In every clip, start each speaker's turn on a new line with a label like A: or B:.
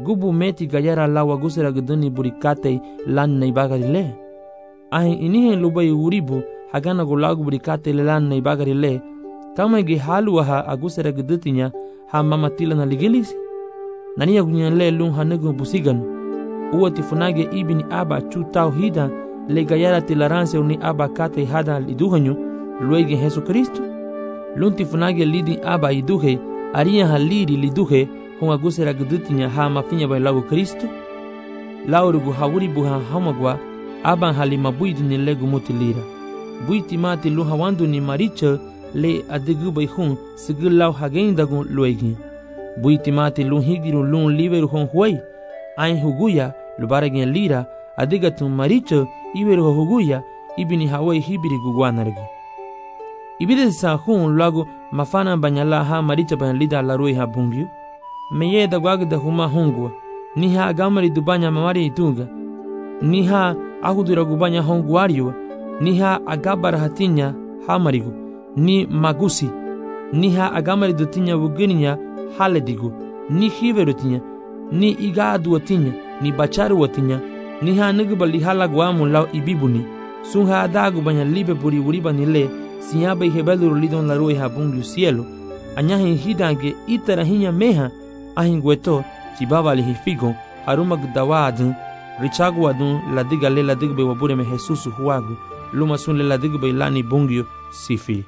A: gubu meti gayara la wagusera guduni burikate lan naibagarile. Ahin inihin lubai uribu hagana gulagu burikate lan naibagarile. Kama ge halu ha agusera gudutinya ha mamatila na ligilisi. Nania gunyanle lung hanugu busigan. Uwa tifunage ibini aba chutau hida le gayara tilaranse uni aba kate hada liduhanyu luege Jesu Kristo. Lung tifunage lidi aba iduhe aria haliri liduhe honga gusera gudutinya ha mafinya bai lagu Kristo. Laurugu hawuri buha hamagwa aban halima buidu ni legu mutilira. Buiti mati luha wandu ni maricha le adigu bai hun sigil lau hagendagu luegi. Buiti mati lung higiru lung liberu hon huay. Ain huguya lubaragin lira adigatu maricha iberu huguya ibini hawai hibiri guguanargu. Ibide sa hun lagu mafana banyala ha maricha banyalida larui ha bungyu. Meye da gwagda huma hongwa. Niha agamari dubanya mamari itunga. Niha ahudura gubanya hongwario. Niha agabara hatinya hamarigu. Ni magusi. Niha agamari dutinya wugininya haledigu. Ni hiverutinya. Ni igadu watinya. Ni bacharu watinya. Niha nigubali halagwamu lau ibibuni. Sunha adagu banya libe buri uriba nile. Siyabe hebeluru lidon larui ha bungyu cielo. Anyahin hidange itarahinya meha. Ahingweto chibaba lihifigo haruma gdawadun richaguadun ladiga le ladigbe wabure me Jesus huagu luma sunle ladigbe lani bungyo sifi.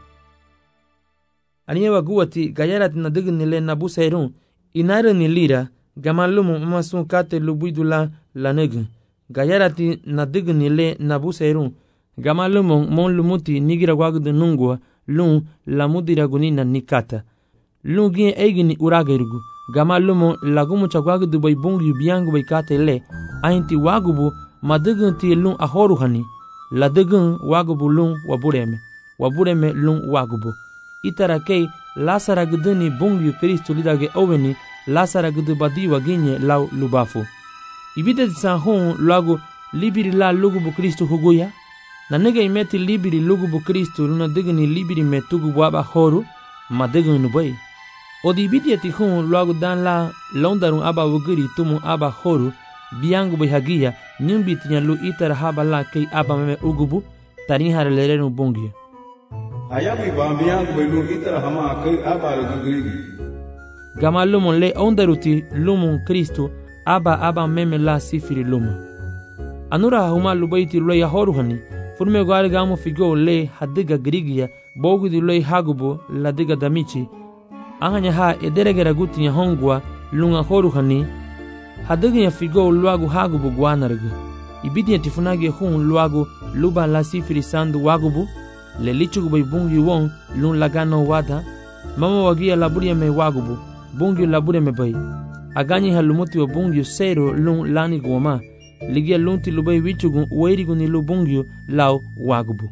A: Aniyewa guwati gayarat nadigni le nabusairun inare ni lira gamalumu mamasun kate lubuidula lanegu gayarati nadigni le nabusairun gamalumu mon lumuti nigira wagdu nungwa lun lamudira gunina nikata lungi egini uragirgu gamalumo lagumu chagwagu dubai bungu biangu bai katele ainti wagubu madugun ti lun ahoruhani ladugun wagubu lun wabureme lun wagubu itarakei lasara guduni bungu Kristo lidage oweni lasara gudu badi waginye lau lubafu ibide sanhon lagu libiri la lugubu Kristo huguya nanega imeti libiri lugubu Kristo luna diguni libiri metugu waba horu madugun nubai Odi bidia tihun luagu dan la londarun aba wugiri tumu aba horu biangu bihagia nyumbitinya lu itara haba la kei aba meme ugubu tarin hareleren bungia.
B: Ayabi bambiangu bilu itara hama kei aba rugiri.
A: Gama lumon le ondaruti lumon Kristo aba meme la sifiri luma. Anura huma lubaiti lo ya horuhani furme gwari gamu figo le hadiga grigia bogu di lo hagubu la diga damichi. Ahanya ha ederegera gutinya hongwa lunga horuhani hadiginya figo luagu hagubu guanargu ibidia tifunage hun luagu luba la sifiri sandu wagubu le lichugu bai bungi won lun lagano wada mama wagia laburia me wagubu bungi laburia me bai aganyi halumuti wa bungi sero lun lani goma ligia lunti lubai wichugu weirigu ni lubungi lau wagubu.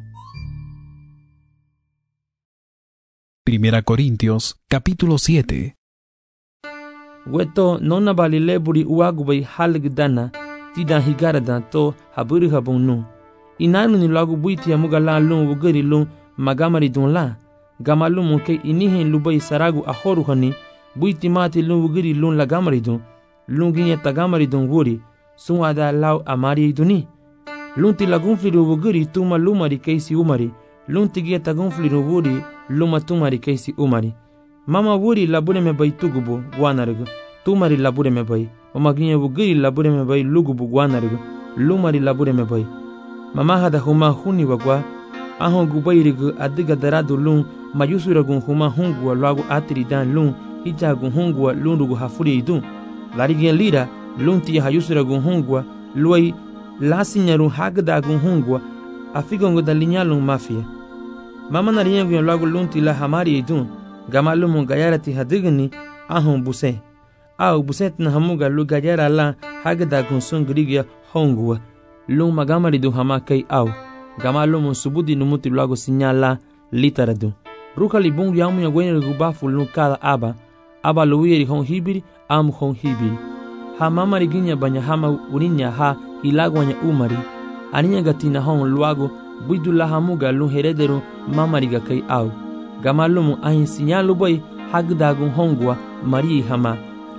C: Primera Corintios, capítulo 7.
A: Weto nona balile buri uagubay halgdana tidan higarada to haburi habunu. Inanu ni lagu buiti amugala lun wugeri lun magamari dun la. Gamalu munke inihin lubay saragu ahoruhani buiti mati lun wugeri lun lagamari dun. Lun ginye tagamari dun wuri sun ada lau amari duni. Lun ti lagun fliru wugeri tuma lumari keisi umari. Lun tigie tagun fliru wuri luma tumari keisi umari. Mama wuri labure me bay tugubu guanargu. Tumari labure me bay. Mama ginye wugiri labure me bay lugubu guanargu. Lumari labure me bay. Mama hada huma huni wagwa. Ahon gubayrigu adiga daradu lun. Mayusuragun huma hungwa lagu atiri dan lun. Hijagun hungwa lunrugu hafuri idun. Larigien lira lun tiya hayusuragun hungwa. Luay lasinyarun hagdagun hungwa. Afigongo da linyalun mafia. Mama nariyengu lagu lunti la hamari idun. Gamalumu gayarati hadigni ahon buse. Au buset na hamuga lu gayara la hagda gunsun grigia hongwa. Lu magamari du hamakai au. Gamalumu subudi numuti lagu sinyala litaradu. Ruka libungu yamu ya gwenye gubafu lu kala aba. Aba luwiri hon hibiri amu hon hibiri. Ha mamari ginya banya hama urinya ha ilagwanya umari. Aninya gatina hon luagu buidu la hamuga lu herederu mamariga kai au. Gamalumu ahin sinyalu boy hagdagun hongwa mari hama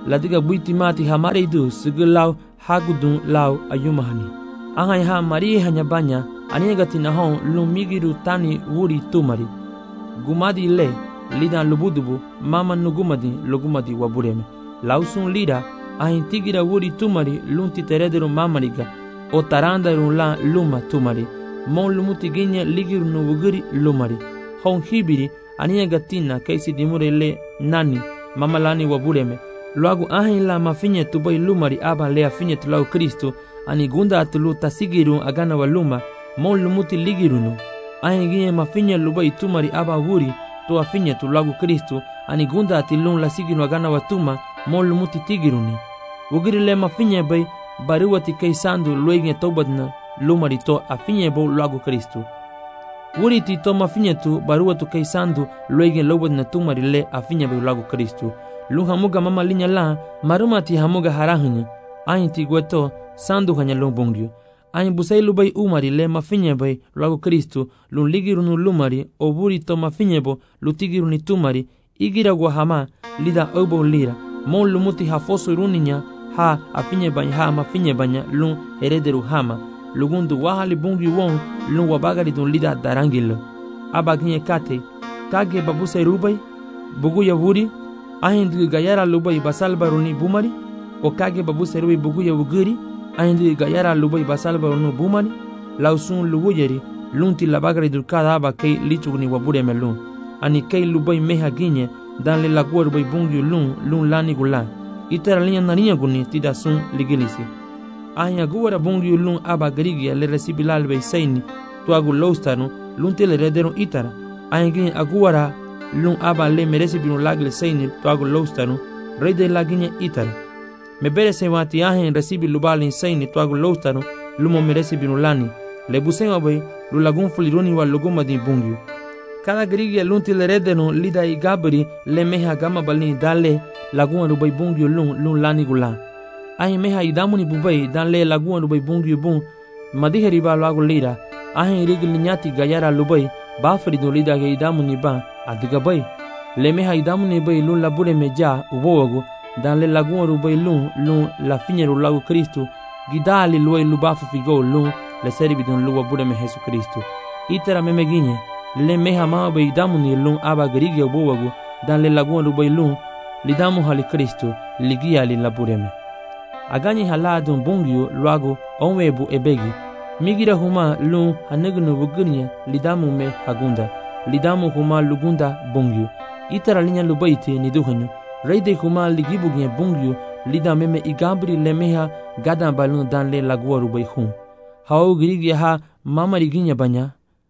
A: ladiga buiti mati hamare idu sigilau hagudun lau ayumahani. Ahai ha Maria hanya banya aniga tinahon lumigiru tani wuri tumari. Gumadi le lida lubudubu mama nugumadi lugumadi wabureme. Lausun lira ahin tigira wuri tumari lunti terederu mamariga o tarandaru la luma tumari. Mon lumuti ginya ligiru nubuguri lumari. Hon hibiri aniga tina kaisi dimure le nani mamalani wabureme. Luagu ahin la mafinye tubai lumari aba le afinye tulau Kristo ani gunda atulu tasigiru agana wa luma mon lumuti ligirunu. Ahin ginye mafinye lubai tumari aba wuri to afinye tulagu Kristo ani gunda atilun la sigiru agana wa tuma mon lumuti tigiruni. Wugiri le mafinye bay baruwati kaisandu luegne tobadna lumari to afinye bo luagu Kristo. Wuri ti to mafinye tu baruwatu kaisandu luegne lobadna tumari le afinye bo luagu Kristo. Lu hamuga mama linya la maruma ti hamuga harahunya ayin ti gweto sandu hanya lumbungyu ayin busai lubai umari le mafinye bay luagu Kristo lun ligirunu lumari oburi to mafinye bo lutigiruni tumari igira gwa hama lida obo lira mon lumuti hafosu runinya ha afinye banya ha mafinye banya lun herederu hama lugundu wahali bungyu won lun wabagari dun lida darangilo abaginye kate kage babusai rubai bugu ya wuri ahin gayara lubai basal baruni bumari o kage babu serui buguya wuguri ahin gayara lubai basal baruni bumari lausun luwuyeri lunti labagari dulkada aba kei litugni wabure melun ani kei lubai meha ginye dan le lagua rubai bungi lun lani gulan itara linya narinya guni tida sun ligilisi ahin aguara bungi lun aba garigia le resibilal bei seini tuagu loustanu lunti le redero itara ahin ginye aguara lun aba le merece binu lagle seini tuagu loustanu rey de laginya itara me bere se wati ahen recibi lubali seini tuagu loustanu lumo merece binu lani le busenga boy lu lagun fulironi wa luguma di bungyu kada grigia lunti le redeno lida i gabri le meha gama balini dale lagun rubai bungyu lun lani gula ahen meha idamuni bubai dan le lagun rubai bungyu bun madiheri ba lagu lira ahen rigli nyati gayara lubai bafri do lida ge idamuni ba adiga bay le meha idamuni bay lun labure meja ubogo dan le lagun rubai lun la finyeru lagu Kristo gidali luai lubafu figo lun le seribi don luwa bude me Jesu Kristo itera memeginye le meha ma bay idamuni lun aba grige ubogo dan le lagun rubai lun lidamu hali Kristo ligia li labure me agani haladun bungyu luagu onwebu ebegi migira huma lun hanegnu bugurnya lidamu me hagunda lidamu huma lugunda bungyu itara linya lubaiti ni duhanyu reide huma ligibugnya bungyu lida meme igabri lemeha gadan balun dan le lagua rubai hun hau girigya ha mama riginya banya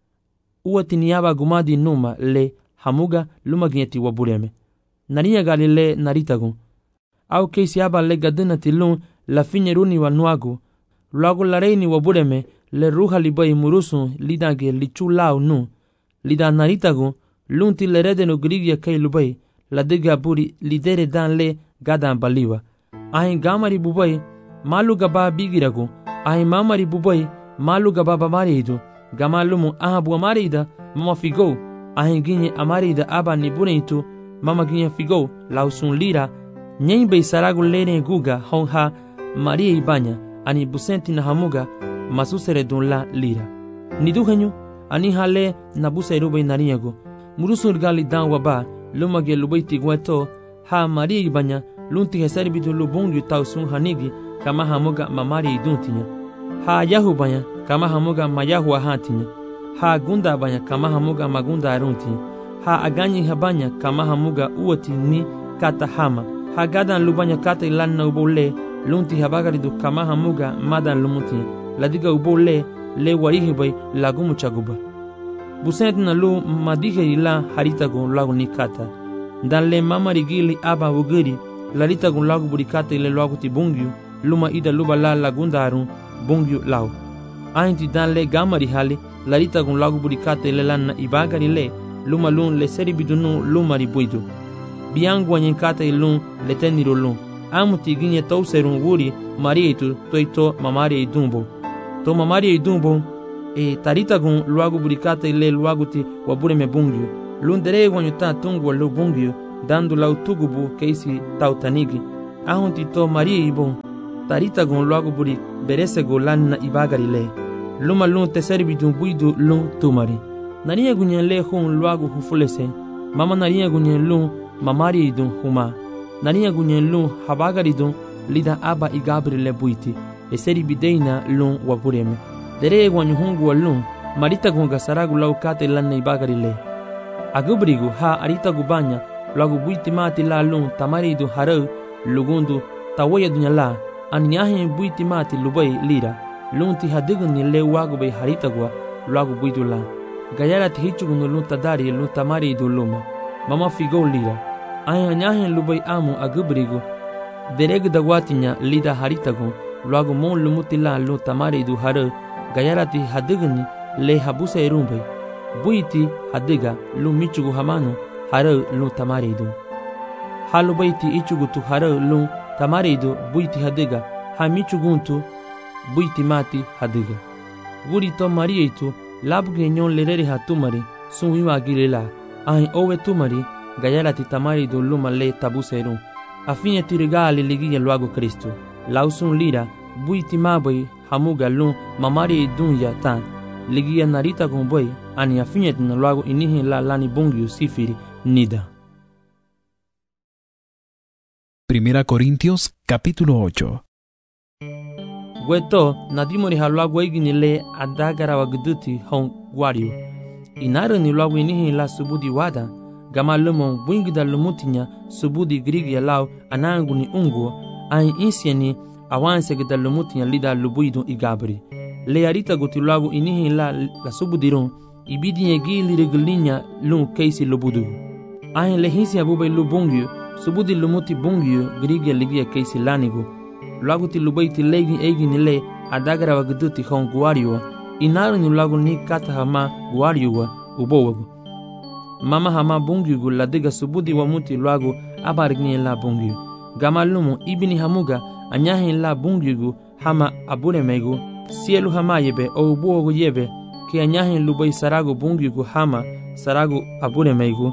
A: uwati niyaba gumadi numa le hamuga lumaginyati wabureme narinya galile naritagun au keisi aba le gadina tilun la finyeruni wa nuagu luagu lareini wabureme le ruha libai murusun lidage lichulau nu lida naritagu lunti le redenu grigya kei lubai la diga buri lidere dan le gadan baliwa ahin gamari bubai malu gaba bigiragu ahin mamari bubai malu gaba bamaridu gamalumu aha bua marida mama figo ahin ginye amarida aba nibuneitu mama ginye figo lausun lira nyen bei saragu lene guga honha maria ibanya ani busenti na hamuga masusere dun la lira niduhenyu ani hale nabuse rubai nariyago murusul gali dan waba lumage lubaiti gweto ha maria ibanya lunti hesari bidu lubungu tausun hanigi kama hamuga mamari iduntinya ha yahu banya kama hamuga mayahu hantinya ha gunda banya kama hamuga magunda aruntinya ha aganyi habanya kama hamuga uoti ni kata hama ha gadan lubanya kata ilanna ubole lunti habagari du kama hamuga madan lumuti ladiga ubole le warihibai lagumu chaguba busent na lu madihe ila haritago lagu nikata dan le mamari gili aba wugiri laritago lagu burikata ile lagu ti bungyu luma ida luba la lagundaru bungyu lau ainti dan le gamari hali laritago lagu burikata ile lanna ibagari le luma lun le seri bidunu lumari buidu biangu anyenkata ilun le teniro lun amuti ginye tauserun wuri marietu toito mamari idumbo to mamari idumbo taritagun luagu burikata ile luagu ti wabure me bungyu lundere wanyuta tungu lu bungyu dandu lau tugubu keisi tautanigi ahun tito Maria ibon tarita gon loago buri berese go lanna ibagari le luma lun te serbi dun buidu lun tumari nariya gunyen le hun loago hufulese mama nariya gunyen lun mamari dun huma nariya gunyen lun habagari dun lida aba igabri le buiti e serbi deina lun wabureme dere gwanyu hungu lun marita gon gasaragu laukate lanna ibagari le agubrigu ha arita gubanya loago buiti mati la lun tamari dun harau lugundu tawaya dunya la anyahe buiti mati lubai lira lunti hadigun ni le wagu be harita gwa lagu buidu la gayara ti hichugun lun tadari lun tamari du luma mama figo lira anyahe lubai amu agubrigu dereg dagwatinya lida harita gu lagu mon lumuti la lun tamari du haru gayara ti hadigun ni le habusa erumbai buiti hadiga lun michugu hamanu haru lun tamari du halu baiti ichugu tu haru lun tamaridu buiti hadiga hamichuguntu buiti mati hadiga gurito marieitu labge nyon lerere hatumari sunwiwa gilela ahin owe tumari gayalati tamaridu luma le tabuseru afine tirigali ligiye luago Kristo lausun lira buiti mabai hamuga lun mamari dunya tan ligiye narita gomboi ani afine tina luago inihi la lani bungyu sifiri nida.
C: Primera Corintios capítulo 8.
A: Gweto nadimori halwago igini le adagara wagduti hon gwariu inaru ni lwago inihi la subudi wada gama lumon bwingida lumutinya subudi grigi lao anangu ni unguo ain insieni awanse gida lumutinya lida lubuidu igabri le arita guti lwago inihi la subudirun ibidinye gili rigilinya lun keisi lubudu ain le hinsi abube lubungyu subudi lumuti bungyu grigi ligia keisi lanigu lagu ti lubaiti legi egi nile adagara wagduti hon guariwa inaru ni lagu ni kata hama guariwa ubowagu mama hama bungyugu ladiga subudi wamuti lagu abargni la bungyu gama lumu ibini hamuga anyahi la bungyugu hama aburemegu sielu hama yebe o ubowagu yebe ke anyahi lubai saragu bungyugu hama saragu aburemegu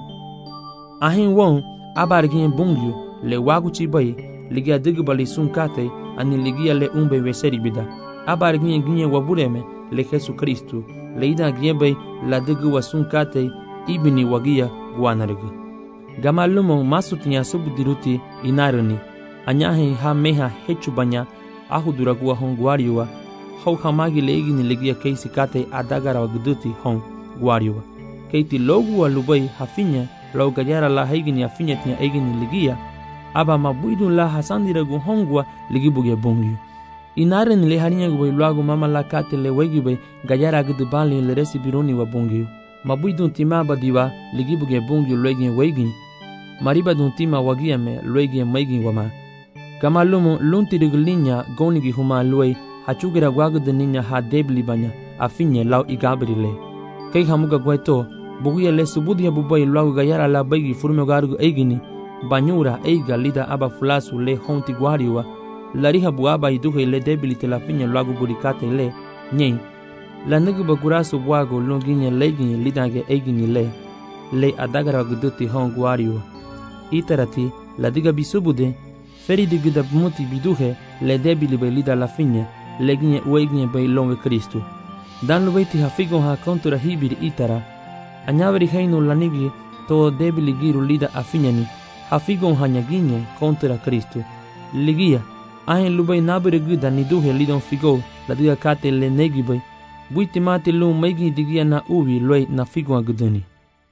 A: ahin won abargni bungyu le wagu chibai ligia digbali sunkate ani ligia le umbe weseri bida abar ginye wabureme le Jesu Kristu le ida giebe la digwa sunkate ibni wagia guanargu gama lumo masutinya subdiruti inaruni anyahe ha meha hechubanya ahuduragu hon guariwa hau hamagi le igini ligia keisi kate adagara wagduti hon guariwa keiti logu alubai hafinya lau gajara la haigini afinya tinya egini ligia aba mabuidun la hasandira gu hongwa ligibuge bungyu inaren le harinya gu luagu mama la kate le wegibe gajara gu bali le resi bironi wa bungyu mabuidun tima badiwa ligibuge bungyu legi wegi mariba dun tima wagiame legi megi wama kama lumo lunti riglinya gonigi huma luei hachugira gwagu deninya ha debli banya afinye lau igabrile kei hamuga gweto bugia le subudia bubai luagu gajara la begi furme gargu egini banyura eiga lida aba fulasu le honti guariwa lariha buaba iduhe le debilite la finya luagu burikate le nyei la nugu bagurasu buago longinye leginye lidange egini le adagara guduti hon guariwa itarati la diga bisubude feri digida muti biduhe le debili be lida la finya leginye ueginye be longe Kristu dan lubeiti hafigon ha kontura hibiri itara anyaveri heinu lanigi to debili giru lida afinyani hafigon hanyaginye kontra Kristu ligia ahin lubai nabere guda niduhe lidon figo la diga kate le negibai buiti mati lu megi digia na uvi loi na figon aguduni.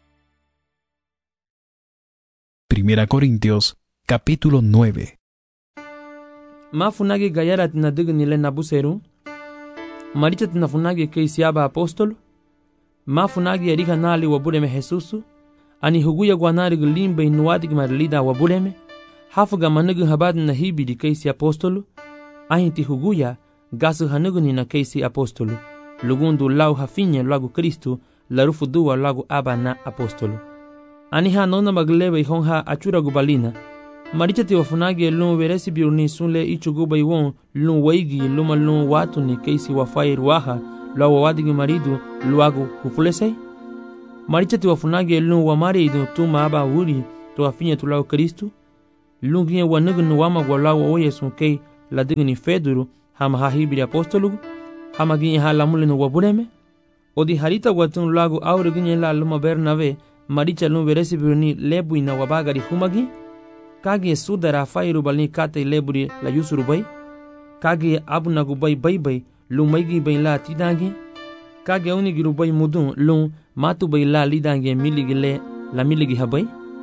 C: Primera Corintios capítulo 9.
A: Mafunagi gayara tina digni le nabuseru maricha tina funagi keisiaba apostolo mafunagi erika nali wabureme Jesusu ani huguya guanari gulimbe inuadig marlida wabureme hafuga manugu habad na hibidi keisi apostolo ahinti huguya gasu hanugu ni na keisi apostolo lugundu lau hafinye lagu Kristu larufu duwa lagu aba na apostolo ani ha nona maglebe hon ha achura gubalina marichati wafunagi lun veresi biruni sunle ichuguba iwon lun waigi luma lun watu ni keisi wafai ruaha lau wadigi maridu luagu hufulesei marichati wafunagi lun wa maridu tuma aba wuri to afinye tulau Kristu lungie wanugnu wama gwalawo o Yesu kei ladigni feduru hama hahibiri apostolugu hama ginye halamulinu wabuleme odi harita watun lagu aure ginye la luma Bernave maricha lumbe resibirni lebuina wabagari humagi kage sudara fairu balni kate leburi la yusuru bay kage abunagu bay bay lumaigi bay la tidangi kage unigiru bay mudun lum matu bay la lidange miligile la miligi habay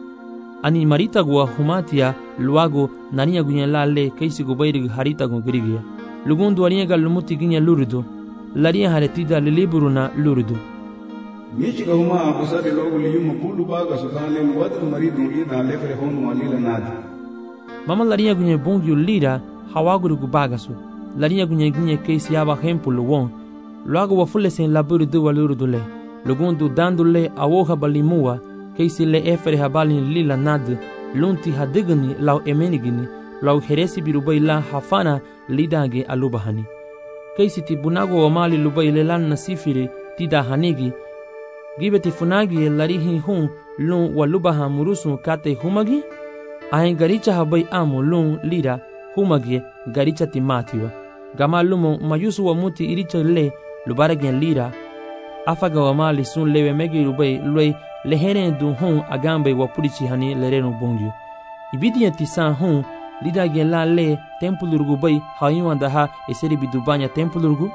A: ani marita gua humatia luago nania gunya la le kaisi go bayrig harita go grigia lugundu ania gal lumuti ginya luridu laria haretida liburuna luridu
B: michiga huma abusade logo liyuma kulu baga sudale wadru maridu ida lefre honu walila nadi
A: mama laria gunya bongi lira hawaguru gu bagasu laria gunya ginya kaisi aba hempulu won luago wafule sen laburidu waluridu le lugundu dandule awoha balimua kaisi le efere habali lila nad lunti hadigni law emenigini law heresi birubay la hafana lidange alubahani kaisi tibunago wamali lubay lelan nasifiri tida hanigi gibeti funagi larihi hun lun walubaha murusu kate humagi ahin garicha habay amu lun lira humagi garicha timatiwa gama lumo mayusu wamuti iricha le lubaragen lira afaga wamali sun lewe megi rubay lway leheren du hon agambe wapurichi hani lerenu bongyu ibidiya tisan hon lidagen la le tempulurgu bay hayuanda ha eseri bidubanya tempulurgu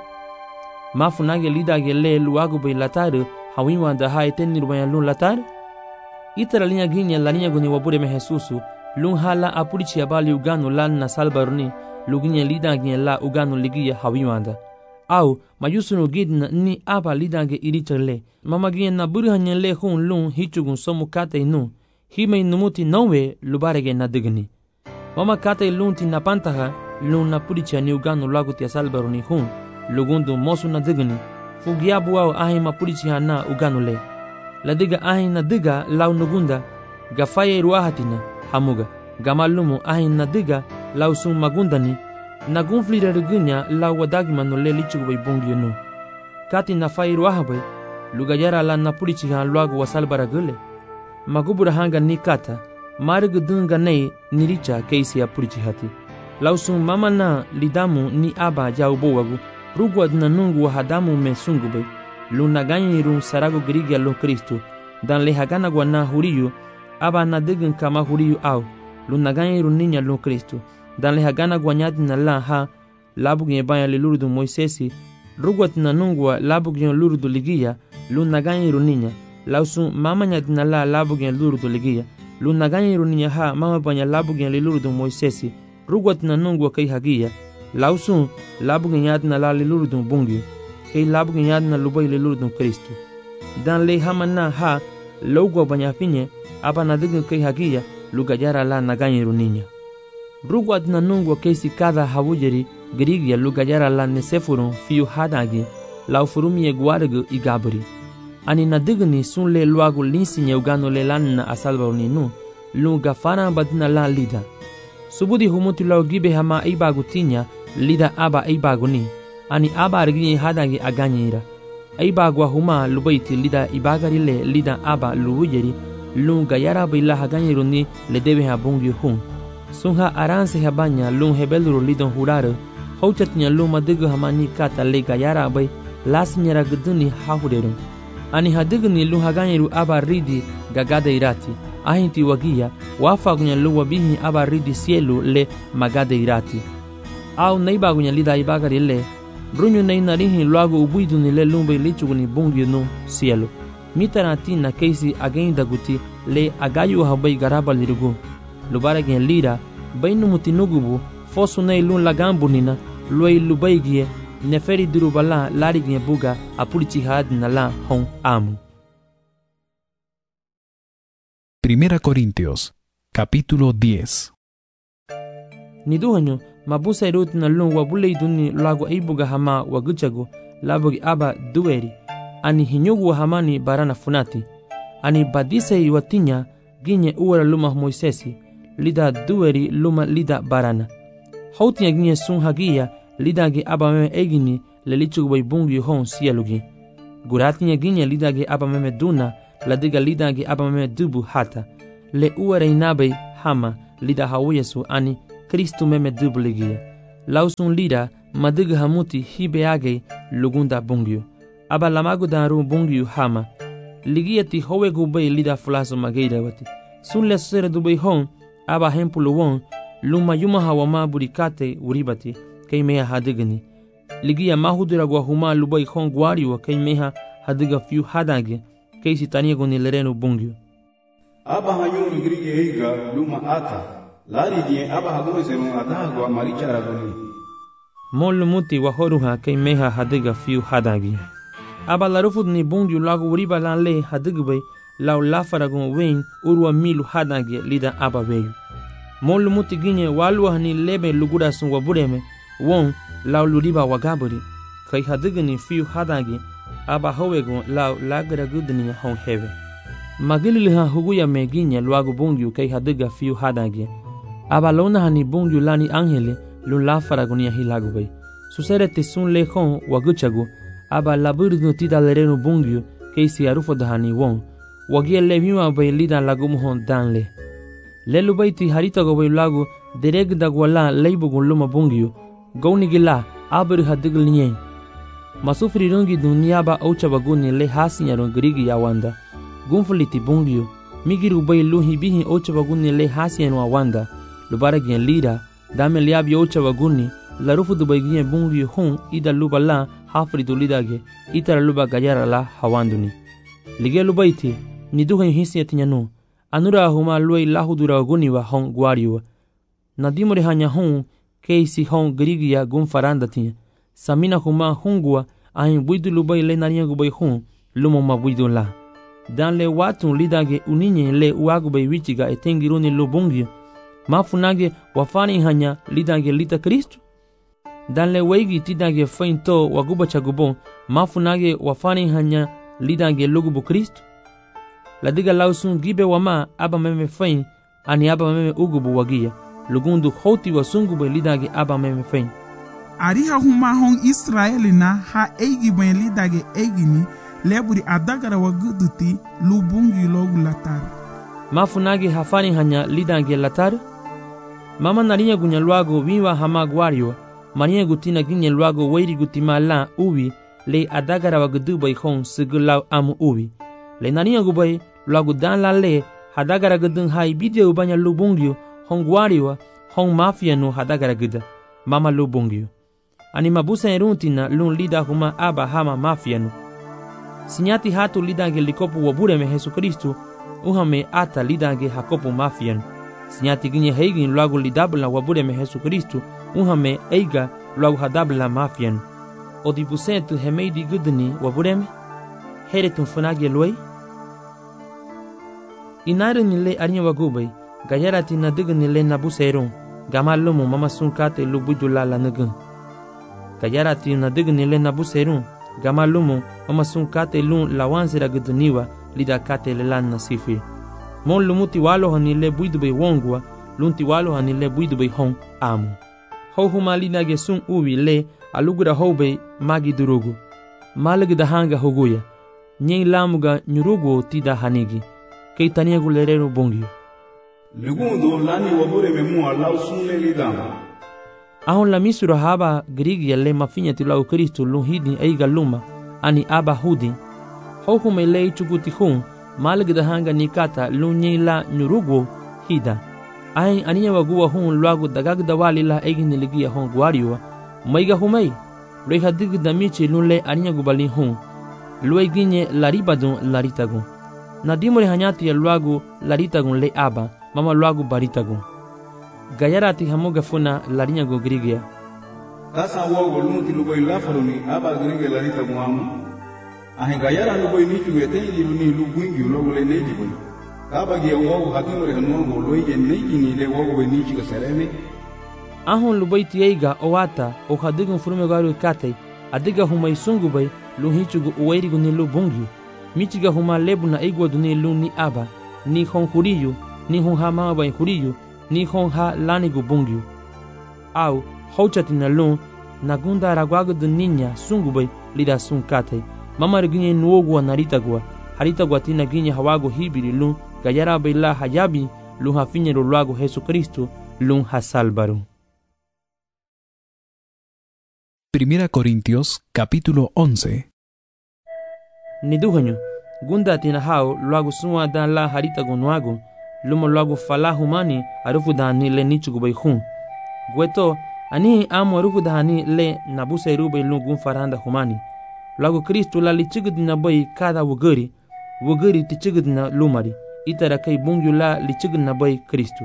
A: mafunage lidagen le luagu bay latar hayuanda ha etenirubanya lun latar itara linya ginya la linya guni wabure me Jesusu lun hala apurichi abali uganu lan na salbarni luginya lidagen la uganu ligiya hayuanda au mayusunu gidna ni aba lidange irichale mama gien na burhanya le hun lun hichugun somu kate nu hime numuti nowe lubarege na digni mama kate lun ti napantaha lun na puricha ni uganu lagu ti salbaroni hun lugundu mosu na digni fugiabu au ahi mapuricha na uganu le la diga ahi na diga lau nugunda gafaye ruahatina hamuga gamalumu ahi na diga lau sun magundani na gunflira rigunya la wadagi manole lichugo bay bongyo no kati na fairu ahabay lugayara la napulichi han luago wasalbara gule magubura hanga ni kata margu dunga nei niricha keisi apulichi hati lausun mama na lidamu ni aba jaubo wagu rugwad na nungu hadamu me sungu bay lunaganya rum sarago grigia lo Kristo dan le hagana gwana huriyu aba na digun kama huriyu au lunaganya ninya lo Kristo dan le hagana gwanyadi na la ha labugye banya le lurudu Moisesi rugwat na nungwa labugye lurudu ligia lunaganya ninya lausu mama nyadi na la labugye lurudu ligia lunaganya ninya ha mama banya labugye le lurudu Moisesi rugwat na nungwa kai hagia lausu labugye nyadi na la le lurudu bungi kai labugye nyadi na lubay le lurudu Kristo dan le hamana ha logwa banya finye aba na digun kai hagia lugajara la naganya ninya rugwat na nungwa kesi kada hawujeri grigia lugajara la nesefurun fiu hadagi lau furumi egwargu igabri ani na digni sun le luagu linsinye ugano le lan na asalbaruni nu lunga fana badina la lida subudi humuti lau gibe hama ibagu tinya lida aba ibaguni ani aba arginye hadagi aganyira ibagu huma lubaiti lida ibagari le lida aba luwujeri lunga yara bila haganyiruni le debe habungi hun sunha aranse habanya lung hebelru lidon hurare hauchatnya luma digu hamani kata le gayara bay lasnyara guduni hahuderu ani hadigni lu haganyiru aba ridi gagada irati ahinti wagia wafagunya luwa bihi aba ridi sielu le magada irati au naibagunya lida ibagari le brunyu nainarihi luago ubuiduni le lumbe lichuguni bungi no sielu mitaratina keisi agenda guti le agayu habay garaba lirugu lubaragen lira bainu mutinugubu fosu nei lun lagambunina luai lubaigie neferi durubala larigie buga apulichi hadna la hon amu.
C: Primera Corintios, capítulo 10.
A: Niduhanyo mabusa irut na lun wabulei duni lago aibuga hama waguchago labugi aba dueri ani hinyugu wa hamani barana funati ani badisa iwatinya ginye uwara luma Moisesi lida dueri luma lida barana hautinya ginye sun hagia lida ge aba meme egini le lichugu bay bungi hon sielugi guratinya ginye lida ge aba meme duna ladiga lida ge aba meme dubu hata le uwara inabe hama lida hawesu ani Kristu meme dubligia. Lausun lida madiga hamuti hibeage lugunda bungyu. Aba lamagu daru bungyu hama. Ligia ti howegu bay lida fulaso mageira wati. Sunle sere dubay hon aba hempulu won luma yuma hawama burikate uribati kay mea hadigani. Ligia mahudura gwa huma lubay hon gwariwa kay meha hadiga fiu hadage kay sitania goni lerenu bungyu.
B: Aba hanyo igrige eiga luma ata. Lari die aba hagome serun adagwa marichara goni.
A: Molu muti wahoruha kay meha hadiga fiu hadage. Aba larufud ni bungyu lagu uriba lan le hadigbe lau lafaragun wen urwa milu hadage lida aba weyu. Molu muti ginye walwa ni lebe lugura sun wabureme won lau luriba wagaburi kay hadigni fiu hadage aba howegun lau lagara gudni hon heve. Magililiha huguya meginye luagu bungyu kay hadiga fiu hadage. Aba lona hani bungyu lani angele lun lafaragun ya hilagubay. Susere tisun le hon waguchagu aba laburdu tida lerenu bungyu kay si arufo dahani won. Wagia leviwa bay lida lagumuhon danle. Lelu bayti harita go bay lagu dereg dagwala leibugun luma bungyu. Gaunigila abri hadigil nyen. Masufri rungi dunia ba aucha baguni le hasinyarun grigi yawanda. Gunfuliti bungyu. Migiru bay luhi bihi aucha baguni le hasinyarun awanda. Lubaragien lida. Dame liabi aucha baguni. Larufu dubaygien bungyu hun ida luba la hafri du lidage. Itara luba gayara la hawanduni. Lige lubayti. Niduhen hisietinyanu. Anura huma luay lahudura guniwa hon guariwa. Nadimore hanya hun keisi hon grigia gun faranda tinya. Samina huma hungua ahin buidu lubay le nariya gubay hun lumoma buidu la. Dan le watun lidage uninye le uagubay wichiga etengiruni lubungyo. Mafunage wafani hanya lidage lita Kristu. Dan le weigi tidage fainto waguba chagubon mafunage wafani hanya lidage lugubu Kristu. Ladiga lausun gibe wama aba meme fain ani aba meme ugubu wagia. Lugundu hoti wasungube lidage aba meme fain.
D: Ariha huma hon Israeli na ha eigi ben lidage eigini leburi adagara waguduti lubungi logu latar.
A: Mafunage hafani hanya lidage latar. Mama narinya gunya luago wiwa hama guariwa. Marinya gutina ginye luago wairi gutima la uwi le adagara wagudubai hon sigulaw amu uwi. Le narinya gubay luago dan la le hadagara gudun hai bidya ubanya lubungyo hon guariwa hon mafia no hadagara guda. Mama lubungyo. Ani mabusa eruntina lun lida huma aba hama mafia no. Sinyati hatu lidage likopu wabureme Jesu Kristu uhame ata lidage hakopu mafia no. Sinyati ginye heigin luago lidabla wabureme Jesu Kristu uhame eiga luago hadabla mafia no. Odipusentu hemeidi gudni wabureme heretun funage luay. Inaru nile arnya wagubay gayarati nadig nile nabuserun gamalumu mama sunkate lubudula la nugun. Gayarati nadig nile nabuserun gamalumu mama sunkate lun lawanzira guduniwa lidakate lelan nasifi. Mon lumuti walo hanile buidubay wongwa lunti walo hanile buidubay hon amu. Houhuma linage sun uwi le alugura houbay magi durugu. Malagda hanga huguya. Nyen lamuga nyurugu tida hanigi. Kay tania gulerero bongyo.
B: Lugundo lani wabure memu alau sunle lidama.
A: Ahon la misura haba grigia le mafinya tilau Kristu luhidi eiga luma ani aba hudi. Houhuma le chuguti hun malagda hanga nikata lunye la nyurugu hida. Ahin aniya wagua hun luago dagagda wali la egin niligia hon guariwa. Maiga humay. Reha digda michi lunle aniya gubali hun. Luay ginye laribadun laritagun. Nadimore hanyati ya luago laritagun le aba, mama luago baritagun. Gayarati hamuga funa larinya go grigia.
B: Tasa wogo lumuti lugoy lafaruni aba grigia laritagun amu. Ahin gayara lugoy nichu yetengi luni lubungi logo le neji boy. Kaba gia wogo hatimore hanuogo loige neji ni le wogo nichi ga sereme.
A: Ahon lubai tieiga oata o hadigun furume garu kate adiga humay sungubay luhichugu uwairigu ni lubungi. Michiga huma lebu na igwa duni lu ni aba, ni hon huriyu, ni hon ha mama huriyu, ni hon ha lanigu bungyu. Au, hauchati na lu, na gunda ragwagu duninya sungubay lida sunkate. Mama riginye nuogwa naritagwa, haritagwa tina ginye hawago hibiri lu, gayara bayla hayabi, lun hafiñero luago Jesucristo lun hasalvaru.
C: 1 Corintios capítulo 11.
A: Niduhanyo, gunda tinahao luago sua dan la harita gonuago, lumo luago fala humani arufu dani le nichugu bayhun. Gueto, ani amo arufu dani le nabuse rube lungun faranda humani. Luago Kristo la lichigud na bay kada wugari tichigud na lumari, itara kay bungyu la lichigud na bay Kristo.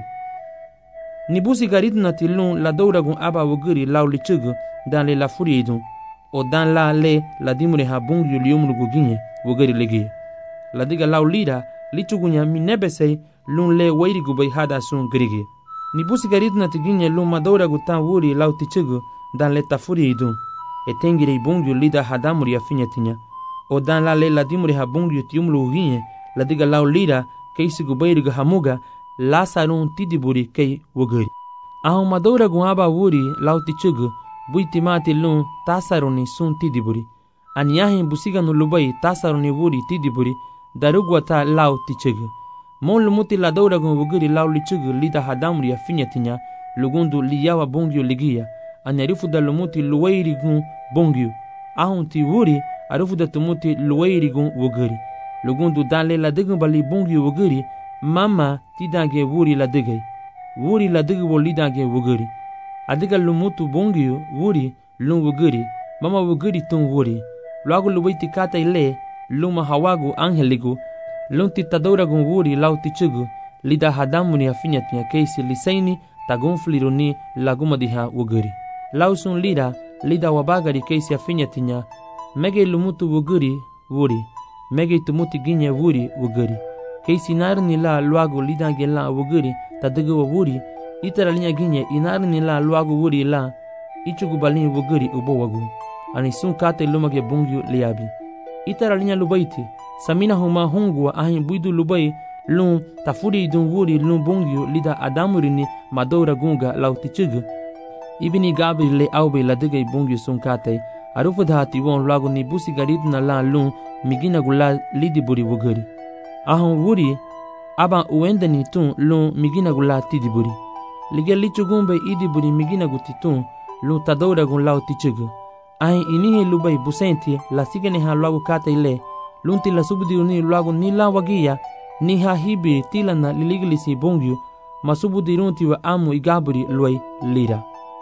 A: Nibusi garit na tilun la douragun aba wugari lau lichigu dan le la furiidun, o dan la dimure ha bungyu liumrugu ginye wugari legi. La diga lau lira lichugunya minebesei lun le wairigu bay hada sun grigi. Nibusi garit na tiginye lun madouragu tan wuri lau tichigu dan le ta furiidun, e tengire bungyu lida hadamuri a finyatinya, o dan la dimure ha bungyu tiumrugu ginye, la diga lau lira keisigu bayrigu hamuga lasarun tidiburi kei wugari. Ahon madouragu aba wuri lau tichigu buiti mati lun tasaruni sun tidiburi. Aniyahin busiga no lubai tasaruni wuri tidiburi darugwata lau tichigu. Mon lumuti la douragun wugiri lau lichigu lida hadamuri a finyatinya lugundu liyawa bongyu ligia. Anyarifu da lumuti luwairigun bongyu. Ahon ti wuri arufu da tumuti luwairigun wugiri. Lugundu danle la digun bali bongyu wugiri mama tidange wuri la digay. Wuri la digu lidange wugiri. Adiga lumutu bongyu wuri lun wugiri mama wugiri tun wuri. Luagu luwaiti kata ile luma hawagu angeligu lun titadouragun wuri lau tichugu lida hadamuni afinyatinya keisi lisaini tagun fliruni laguma diha wugiri. Lau sun lida wabagari keisi afinyatinya mege lumutu wugiri wuri mege tumuti ginye wuri wugiri. Keisi narni la luagu lidange la wugiri tadigu wuri itara linya ginye inarni la luagu wuri la ichugu balini wugiri ubowagu. Ani sun kate lumage bungyu liabi. Itara linya lubaiti samina huma hungwa ahin buidu lubai lun tafuri idun wuri lun bungyu lida adamurini madoura gunga lau tichugu. Ibini gabri le aube la digay bungyu sun kate arufu dhati won luagu ni busi garidna la lun migina gula lidi buri wugiri. Ahon wuri aban uendani tun lun migina gula tidiburi. Lige lichugumbe idiburi migina gutitun lun tadoura gun lau tichugu. Ahin inihe lubai busenti la sigene ha luagu kata ile lunti la subudi uni luagu ni la wagia ni ha hibi tila na liligilisi bongyu masubudi runti wa amu igaburi luai lira.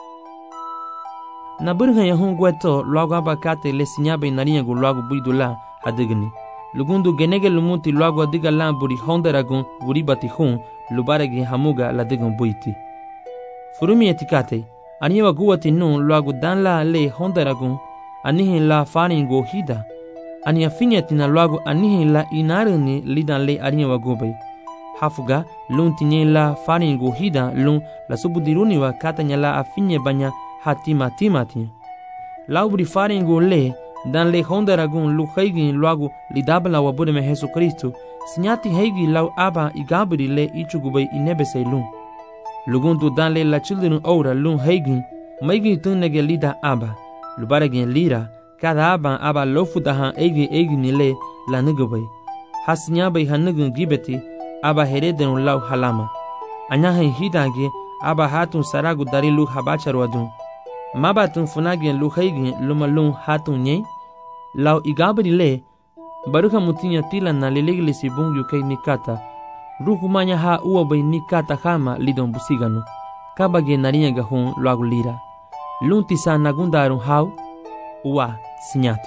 A: Na burhan ya hun gweto luagu aba kata ile sinyabe narinyagu luagu buidula hadigni. Lugundu genege lumuti luagu adiga lamburi hondaragun buribati hun lubaregi hamuga la digun buiti. Furumi etikate aniwa guwati nun luagu dan la le hondaragun anihin la faringo hida. Ani afinyatina luagu anihin la inarini lidan le aniwa gubay. Hafuga lun tinye la faringo hida lun la subudiruni wa katanya la afinye banya hatima timatia. Laubri faringo le dan le hondaragun lu heigin luagu lidabla wa budeme Jesu Kristo sinyati heigi lau aba igabri le ichugubay inebesay lun. Lugundu dan le la children ora lun heigin maigi tunnege lida aba lubaregen lira kada aba lofu dahan egi ni le la nugubay hasinyabay hanugun gibeti aba hereden lau halama anyahen hidange aba hatun saragu dari lu habacharwadun mabatun funagen lu heigin luma lun hatun nye lau igabri le baruka mutinya tila na liligilisi bungyu kay nikata ruhumanya ha uwabay nikata hama lidon busiganu kabage narinyaga hun luagu lira lunti sa nagundarun hau uwa sinyati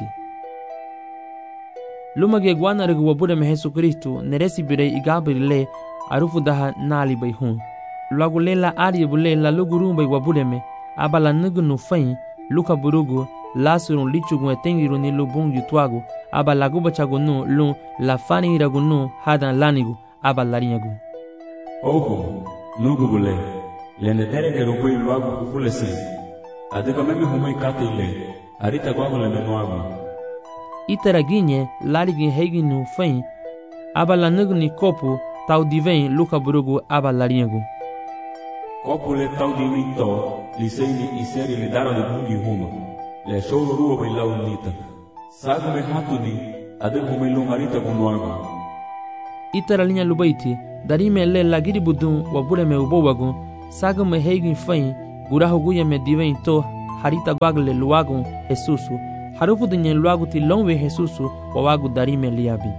A: lumage guanarigu wabudeme Jesu Kristo neresi birei igabri le arufu daha nali bay hun luagu le la aribu le la lugurumbay wabudeme aba la nugunu fain luka burugu lasurun lichugun etengiru ni lubung yutuagu aba laguba chagunu lun la fani iragunu hadan lanigu aba larinyagu.
E: Oho, nugubule, lenedere que rupai luagu kufulese, adega meme humai kate ile, arita guagu le menuagu.
A: Iteraginye larigin heiginu fain aba la nugni kopu tau divein luka burugu aba larinyagu.
E: Kopu le tau divito, liseini iseri le daro de bungi huma, le shoro ruo bai lau nita. Sagu me hatuni, adega humai lung arita gunuagu.
A: Itera linya lubaiti darime le lagiri budun wa bureme ubowagun sagame heigin fain guraho guyeme divein to harita gwagle luagun Jesusu harufu dunye luagu ti longwe Jesusu wawagu darime liabi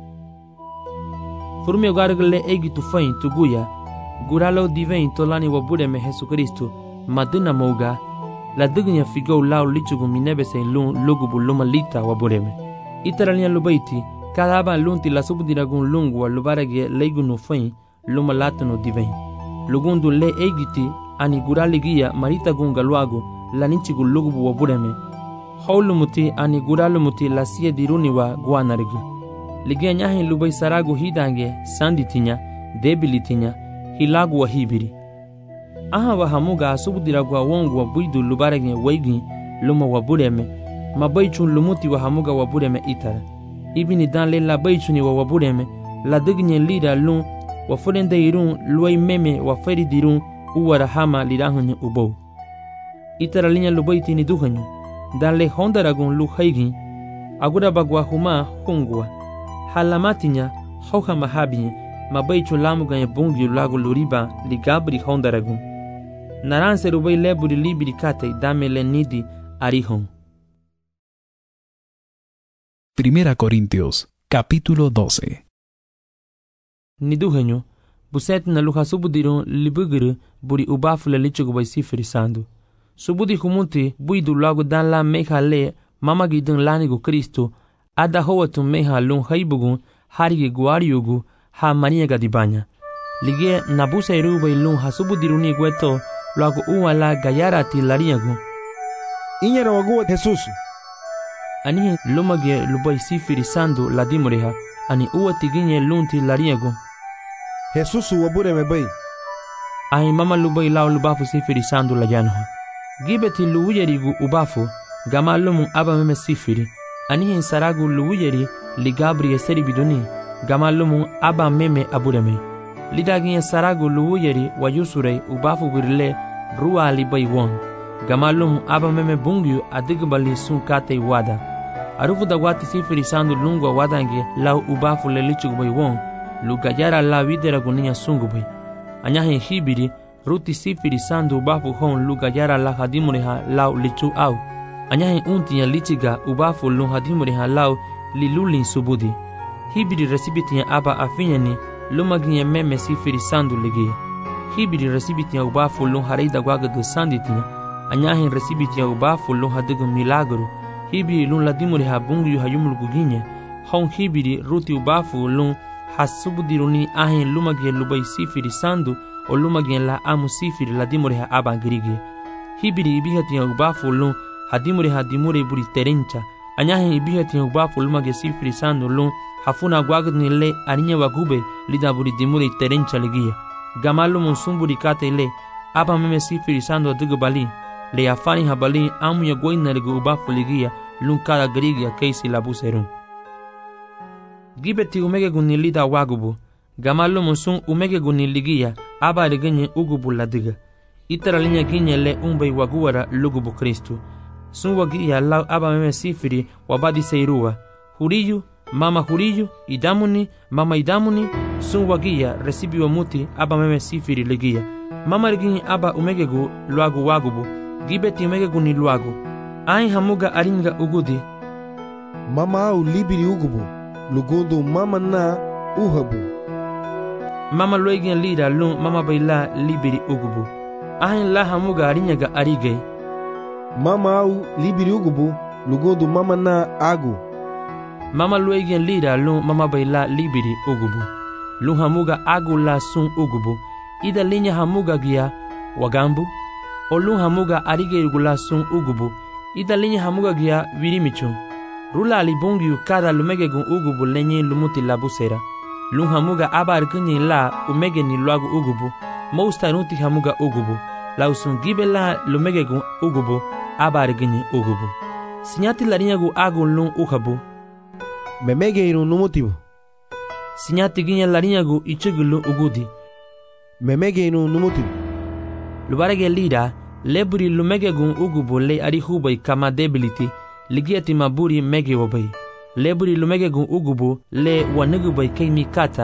A: furme gargle egi tu fain tu guya guralo divein to lani wa bureme Jesu Kristo madina moga la dugunya figo lao lichugu minebe se lugubu luma lita wa bureme itaralian lubaiti kadaba lunti la subdiragun lungu wa lubarage leigunu fain luma latano divein lugundu le egiti ani guraligia marita gunga luagu la ninchigu lugubu wa bureme haulumuti ani guralumuti la sie diruni wa guanarigu ligia nyahin lubai saragu hidange sanditinya debilitinya hilagu wa hibiri aha wa hamuga subdiragu wa wongu wa buidu lubarage waigi luma wa bureme mabaichun lumuti wa hamuga wa bureme itara ibini dan le la baichuni wa bureme la dignye lida lun wa forende irun luai meme wa feri dirun uwara hama lidahunye ubo itara linya lubaiti ni duhanyu dan le hondaragun lu haigi agura bagwa huma hungwa halamatinya hauha mahabi mabaichu lamuga ya bungi lagu luriba ligabri hondaragun naranse rubai leburi libiri kate dame le nidi arihon.
C: Primera Corintios, capítulo 12.
A: Niduhenyo, buset na luha subudirun libuguru buri ubafule lichugu bai sifiri sandu. Subudi humuti buidu lagu dan la meha le mamagi dun lanigu Kristo ada howatu meha lun haibugun harigi guariyugu ha maniaga dibanya. Lige nabusa irubai lun ha subudiruni gueto lagu uwa la gayarati lariagu.
F: Inyara waguwa Jesusu.
A: Ani lumage lubai sifiri sandu la dimureha ani uwa tiginye lunti lariagu.
F: Jesusu wabureme bai.
A: Ai mama lubai lao lubafu sifiri sandu la janoha. Gibeti luwuyerigu ubafu gama lumu aba meme sifiri anihin saragu luwuyeri ligabri eseri biduni gama lumu aba meme abureme lidagin saragu luwuyeri wayusure ubafu birile ruwa libai won gama lumu aba meme bungyu adigbali sunkate wada arufu dagwati sifiri sandu lungwa wadange lau ubafu lelichugubai won lugayara la widera guninya sungubai anyahin hibiri ruti sifiri sandu ubafu hon lugayara la hadimureha lau lichu au anyahin untinya lichiga ubafu lun hadimureha lau lilulin subudi hibiri resibitinya aba afinyani lumaginya meme sifiri sandu ligia hibiri resibitinya ubafu lun hareida gwagadu sanditinya anyahin resibitinya ubafu lun hadigu milagru hibiri lun ladimureha bungu hayumuluguginya hon hibiri ruti ubafu lun hasubudiruni ahin lumaginya lubai sifiri sandu o lumagien la amu sifiri la dimureha aba girigi hibiri ibihatinya ubafu lun hadimureha dimure buri terencha anyahin ibihatinya ubafu lumage sifiri sandu lun hafuna gwagni le aninya wagube lida buri dimure terencha ligia gamalu munsumburi kate le aba meme sifiri sandu adugu bali le afani habali amu ya goina ligu ubafu ligia lun kada girigi keisi labuserun gibeti umege guni lida wagubu gamalu munsun umege guni ligia aba regenye ugubu ladiga itara linya ginye le umbai waguwara lugubu Kristu sun wagia lau aba meme sifiri wabadi seiruwa huriyu mama huriyu idamuni mama idamuni sun wagia resibi wa muti aba meme sifiri ligia mama regenye aba umegegu luagu wagubu gibeti umegegu ni luagu ai hamuga aringa ugudi
F: mama au libiri ugubu lugundu mama na uhabu
A: mama loigin lida lun mama baila libiri ugubu ahin la hamuga arinyaga arige
F: mama au libiri ugubu lugundu mama na agu
A: mama loigin lida lun mama baila libiri ugubu lun hamuga agu la sun ugubu ida linya hamuga gia wagambu o lun hamuga arige igula sun ugubu ida linya hamuga gia virimichun rula libungi kada lumegegun ugubu lenye lumuti labusera lun hamuga aba arkunyi la umege ni luagu ugubu mousta nuti hamuga ugubu la usungibe la lumegegun ugubu aba arkunyi ugubu sinyati larinyagu agun lun uhabu
F: memege irun numutibu
A: sinyati ginya larinyagu ichugulu ugudi
F: memege irun numutibu
A: lubarege lida leburi lumegegun ugubu le arihubai kama debility ligiati maburi mege wabai leburi lumegegun ugubu le wanugubai keimi kata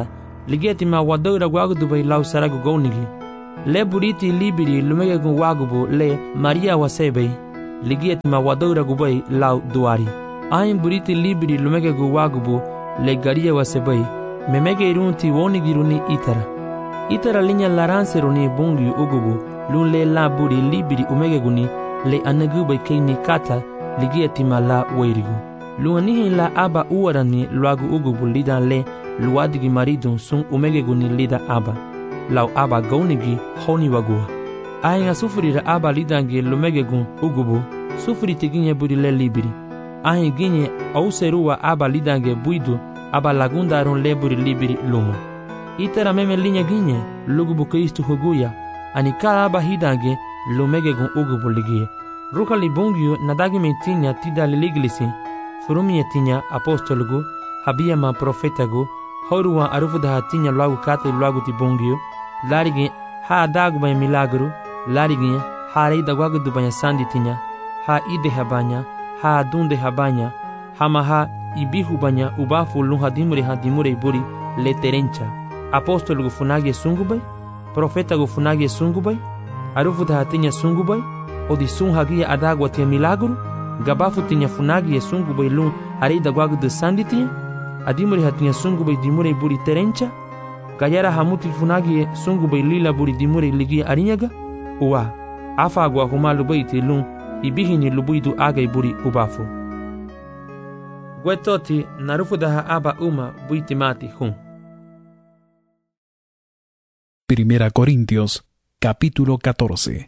A: ligeti ma wadoira gwagudu bai lau saragu gounigi. Le buriti libiri lumege gu wagubu le Maria wasebe, ligeti ma wadoira gubai lau duari. Ain buriti libiri lumege gu wagubu le garia wasebe, memege irunti wonigiruni itara. Itara linya laranseruni bungi ugubu, lun le la buri libiri umege guni le anagubai keini kata ligeti ma la weirigu. Luanihi la aba uarani luagu ugubu lida le luadigi maridun sun umege guni lida aba. Lau aba gaunigi honi wagua. Ahinga sufurira aba lidangi lumege gun ugubu, sufuri tiginye buri le libiri. Ahin ginye auserua aba lidangi buidu, aba lagundarun le buri libiri lumo. Itara meme linya ginye, lugubu Kristu huguya, anikala aba hidangi lumege gun ugubu ligie. Ruka libungio nadagi metinya tida liliglisi, furumie tinya apostolugu, habia ma profetagu, horuwa arufudaha tinya luagu kate luagu tibungio, larigi ha adagu banya milagru, larigi ha reida wagudu banya sandi tinya, ha ide habanya, ha adunde habanya, hama ha ibihu banya ubafu lunha dimure iburi le terencha. Apostolugu funagi sungubai, profetagu funagi sungubai, arufudaha tinya sungubai, odi sun hagia adagwa tia milagru, gabafu tinya funagi sungubai lun hareida wagudu sandi tinya, adimure hatinya sungubai dimure iburi terencha, gayara hamuti funagi sungubai lila buri dimure ligi arinyaga, uwa, afa agwa huma lubaiti lun ibihini lubuidu aga iburi ubafu. Gwetoti narufudaha aba uma buiti mati hun.
C: Primera Corintios, capítulo 14.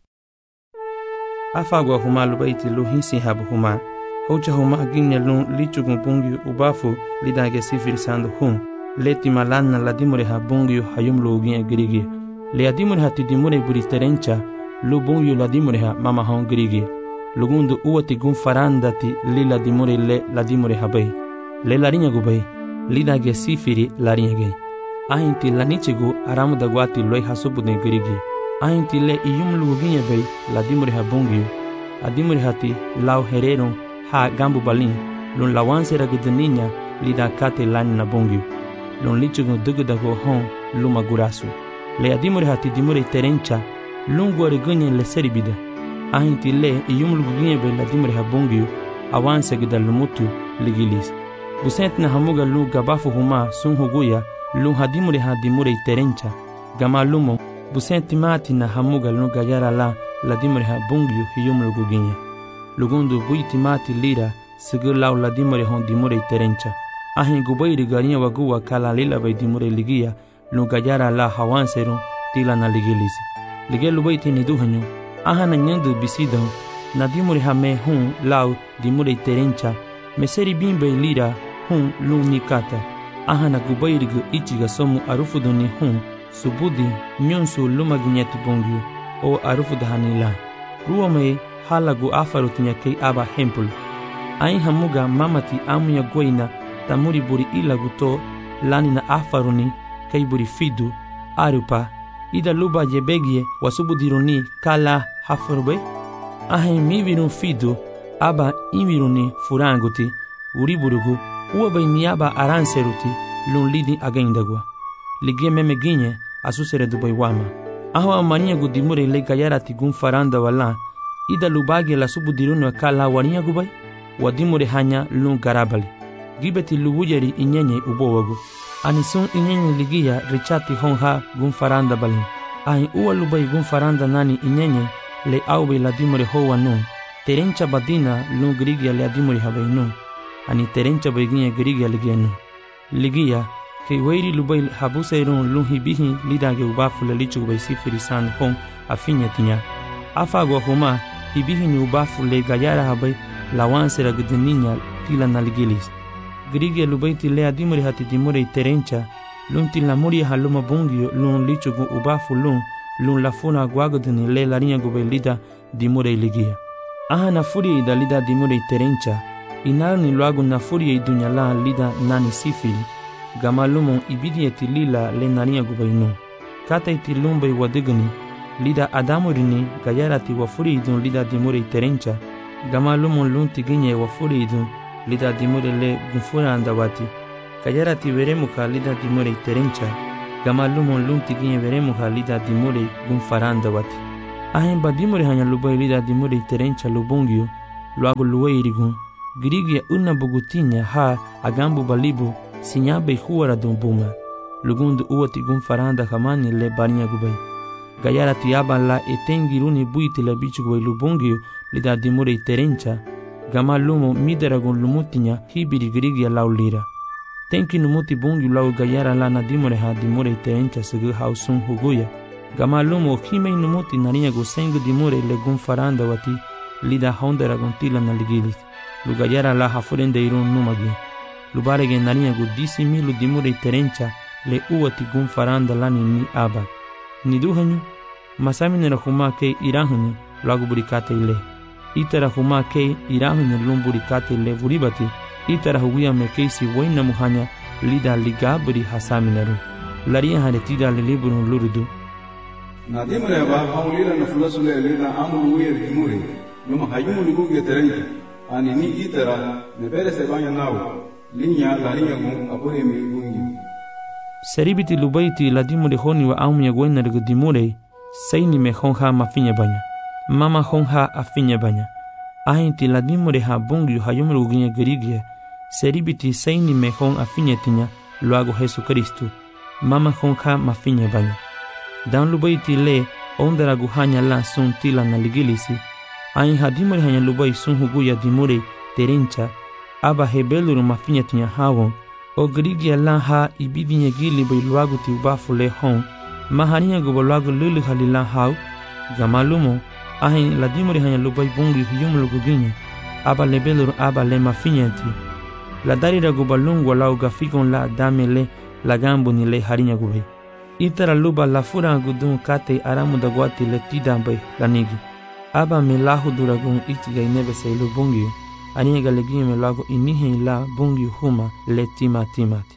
A: Afagwa huma lubaiti luhisi habu huma. Hocha huma ginye lun lichugun bungi ubafu lidage sifiri sandu hun. Leti malana la dimure ha bungi hayum lu ginye girigi. Le adimure ha tidimure buri terencha lu bungi la dimure ha mama hon girigi. Lugundu uwati gun farandati li la dimure le la dimure ha bay. Le larinya gubay. Lidage sifiri larinya gay. Ahinti la nichigu aramu dagwati loy hasubudne girigi. Ahinti le iyum lu ginye bay la dimure ha bungi. Adimure hati lau hereron ha gambu balin lun lawanse ragudninya lida kate lan na bungi. Lun lichugu dugudago hon luma gurasu. Le adimure hati dimure terencha lun gore gunye le seribida. Ahinti le iyum lu ginye bay la dimure ha bungi awanse gida lumutu ligilis. Busent na hamuga lu gabafu huma sun huguya lun hadimure ha dimure terencha gama lumo busenti mati na hamuga lun gayara la dimure ha bungi hiyum lu ginye. Lugundu buiti mati lira sigur lau la dimure hon dimure terencha. Ahin gubairi garinya waguwa kala lila bay dimure ligia lu gayara la hawanserun tila na ligilisi. Ligelu baiti ni duhanyo ahana nyandu bisidahu na dimure ha me hun lau dimure terencha meseri bimbe lira hun lu nikata. Ahana gubairi gu ichiga somu arufuduni hun subudi nyonsu luma ginyati bongyu o arufudahani la. Ruwa me halagu afaru tinya kei aba hempul. Ain hamuga mamati amuya goina tamuri buri ilagu to lani na afaruni kei buri fidu arupa ida luba jebegie wasubudiruni kala hafarube. Ahin mivirun fidu aba imiruni furanguti uriburugu uwabai niaba aranseruti lun lidi againdagwa. Ligie meme ginye asusere dubai wama. Ahwa amania gudimure le gayarati gun faranda wala ida lubagi la subudirunu kala waniya gubai wadimure hanya lun garabali. Gibeti lubujeri inyenye ubowagu. Anisun inyenye ligia richati honha gun faranda balin. Ahin uwa lubai gun faranda nani inyenye le aube la dimure hoa nun. Terencha badina lun grigia le adimure habai nun. Ani terencha beginye grigia ligia nun. Ligia ke weiri lubai habuseirun lun hibihi lidage ubafu le lichu gubai sifiri san hon afinya tinya. Afagwa huma hibihi ni ubafu le gayara habai lawansera gudininya tila na ligilis. Grigia lubaiti le adimure hati dimure terencha lun tila muri haluma bungio lun lichu gu ubafu lun lafuna guagudini le larinya gubai lida dimure ligia. Ahana furia ida lida dimure terencha inaru ni luagu na furia idunya la lida nani sifili. Gama lumon ibidi eti lila le narinya gubaynu. Kata iti lumbai wadigani lida adamurini gayarati wafuri idun lida dimure terencha. Gama lumon lunti ginye wafuri idun lida dimure le gunfura andawati. Gayarati veremuka lida dimure terencha. gama lumo lunti ginye veremos ha lida dimure gun faranda wati. Ahen ba dimure hanya lubai lida dimure terencha lubungio, luago luweirigun, girigia una bugutinya ha agambu balibu, sinyabe huara dumbunga. Lugundu uwati gun faranda hamani le barinya gubai. Gayara tiaba la etengiruni buiti le bichu gubai lubungio lida dimure terencha, gama lumo mideragun lumutinya hibiri girigia laulira. Tenki numuti bungi lau gayara la na dimure ha dimure terencha segu hausun huguya. Gama lumo hime numuti narinya gu sengu dimure le gun faranda wati lida hondera guntila na ligilis. Lu gayara la hafurende irun numagi. Lubarege narinya gu 10,000 dimure terencha le uwati gun faranda lani ni abak. Ni duhanyu, masaminera huma ke irahanyu lagu burikate ile. Itara huma ke irahanyu lum burikate ile vuribati. Itara huwia mekeisi waina muhanya lida ligabri hasaminaru. Laria haretida liliburun lurudu.
B: Na dimure ba haulila na fulasule lida amulu uyer dimure. Numa hayumu liguge terenki. Ani ni itara nebere sebanya nao. Linya larinya gun apure mi gungi.
A: Seribiti lubaiti la dimure honi wa aumya gwena regu dimure. Seini me honha mafinya banya. Mama honha afinya banya. Ahinti la dimure ha bungi hayumu lugunya gerigia. Seribiti seini me hon afinya tinya luago Jesu Kristu. Mama honha mafinya banya. Dan lubaiti le ondera guhanya la sun tila na ligilisi. Ain ha dimure hanya lubai sun huguya dimure terencha. Aba hebeluru mafinya tinya hawon. O gerigia la ha ibidinya gili bai luago ti ubafu le hon. Mahaniya gubo luago lulu halila haw. Gamalumo. Ahin la dimure hanya lubai bungi huyum luguginya. Aba lebeluru aba le mafinya ti. La darira gubalungu lau gafikon la dame le la gambu ni le harinya gubai. Itara luba la fura gudun kate aramu da guati le tidambai la nigi. Aba me lahu duragun itiga inebe se ilu bungiu. Aniega le gime lago inihe la bungiu huma le timati.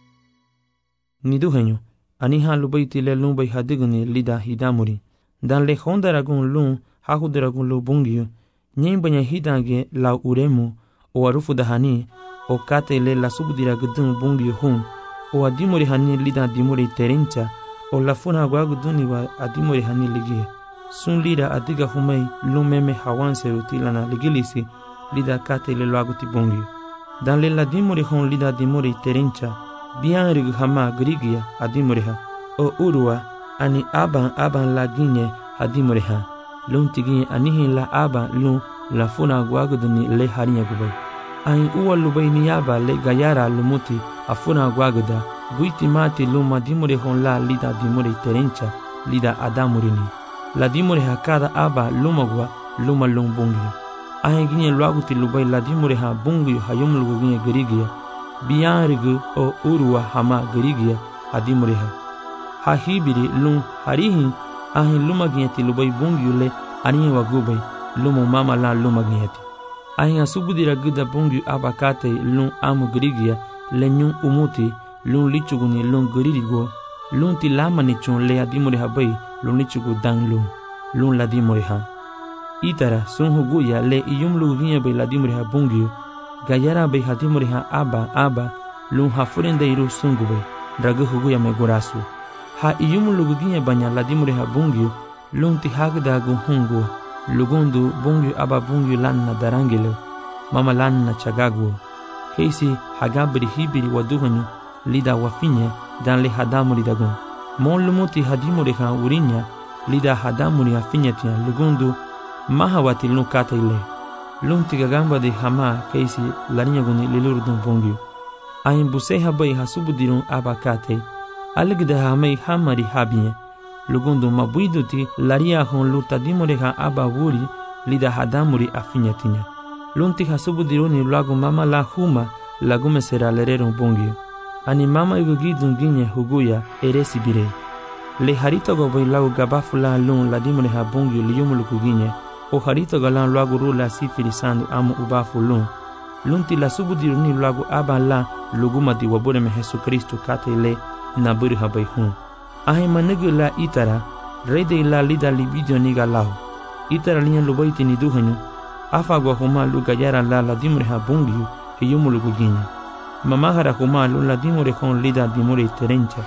A: Niduhenyo, aniha lubaiti le lumbai hadiguni lida hidamuri. Dan le hondaragun lun hahudaragun lu bungiu. Nyembanya hidange la uremu o arufu dahani. O kate le la subdira gudun bungi hum o adimori hani lida dimori terencha o la funa guaguduni wa adimori hani ligie sun lida adiga humei lumeme hawan serutila na ligilisi lida kate le laguti bungi dan le la dimori hon lida dimori terencha bian rig hama grigia adimori ha o urua ani aban la ginye adimori ha lunti ginye anihi la aban lun la funa guaguduni le harinya gubai Ain uwa lubai niyaba le gayara lumuti afuna guagada buiti mati luma dimure hon la lida dimure terencha lida adamurini. La dimure hakada aba lumagwa luma lumbungi. Ain ginye luaguti lubai la dimure ha bungi hayum lugu ginye gerigia. Bianrigu o urua hama gerigia adimure ha. Ha hibiri lum harihi ain luma ginye ti lubai bungi le aniye wagubai lumu mama la luma ginye ti. Ahin asubudira gida bungi abakate lun amu gerigia le nyun umuti lun lichuguni lun geririgo lun ti lama ni chun le adimure habai lun lichugu dan lun la dimure ha. Itara sun huguya le iyum luginya bai la dimure ha bungi gayara bai hadimure ha aba lun hafurende iru sungu bai dragu huguya me gorasu. Ha iyum luginya banya la dimure ha bungi lun ti hagda gu hungu. Lugundu bungi aba bungi lanna darangile mama lanna chagagu keisi hagabri hibiri waduhanyu lida wafinya dan le hadamuri dagun mon lumuti hadimuri ha urinya lida hadamuri afinya tia lugundu mahawati lukata ile lunti gagamba de hama keisi larinya guni lilurdun bungi ain buseha bai hasubudirun abakate aligda hamai hamari habinya lugundu mabuiduti laria hon luta dimore ha aba wuri lida hadamuri afinyatinya lunti hasubudiruni lagu mama la huma lagume sera lerero bungi ani mama igugidun ginye huguya eresi bire le harito go bai lagu gabafula lun la dimore ha bungi liyumulu kuginye o harito galan lagu rula sifirisandu amu ubafu lunti la subudiruni lagu aba la luguma di wabure me Jesu Kristu kate le naburi ha bai hun Ahi manegu la itara, rede la lida libidio niga lao. Itara linya lubaiti ni duhanyu, afa gwa huma lu gayara la dimure ha bungiu, hiyumu lugu ginya. Mamahara huma lu la dimure hon lida dimure terencha,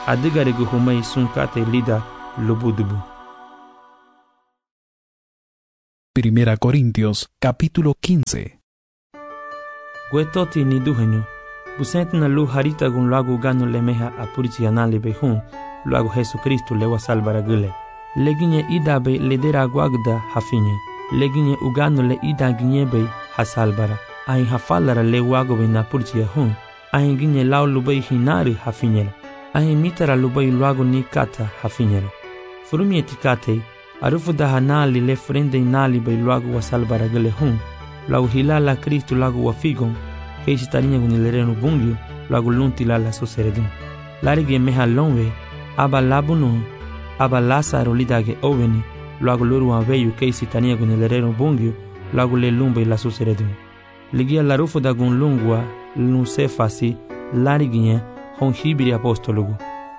A: adigare gu humay sunkate lida lubudubu.
C: Primera Corintios, capítulo 15.
A: Guetoti ni duhenyo, busente na lu harita gun lagu gano lemeha apurici anale behun, luago Jesucristo lewa salvara gule. Leginye idabe ledera guagda hafinye, leginye ugano le ida ginyebe hasalbara, ahin hafalara le wagobe na purici ahun, ahin ginye lau lubai hinari hafinyela, ahin mitara lubai luago ni kata hafinyela. Furumye tikate, arufu da hanali le frende inali bai luago wasalbara gule hun, luago hilala Cristo luago wafigon, keisi tarinya gunilerenu bungyo, luago lunti lala suseredun. Larigi meha lonwe, aba labunu, aba Lazaro lidage oveni, luago luru anveyu keisi tarinya gunilerenu bungyo, luago le lumbe la suseredun. Ligia larufu da gun lungwa, lunsefasi, lariginye, hon hibiri apostolugu.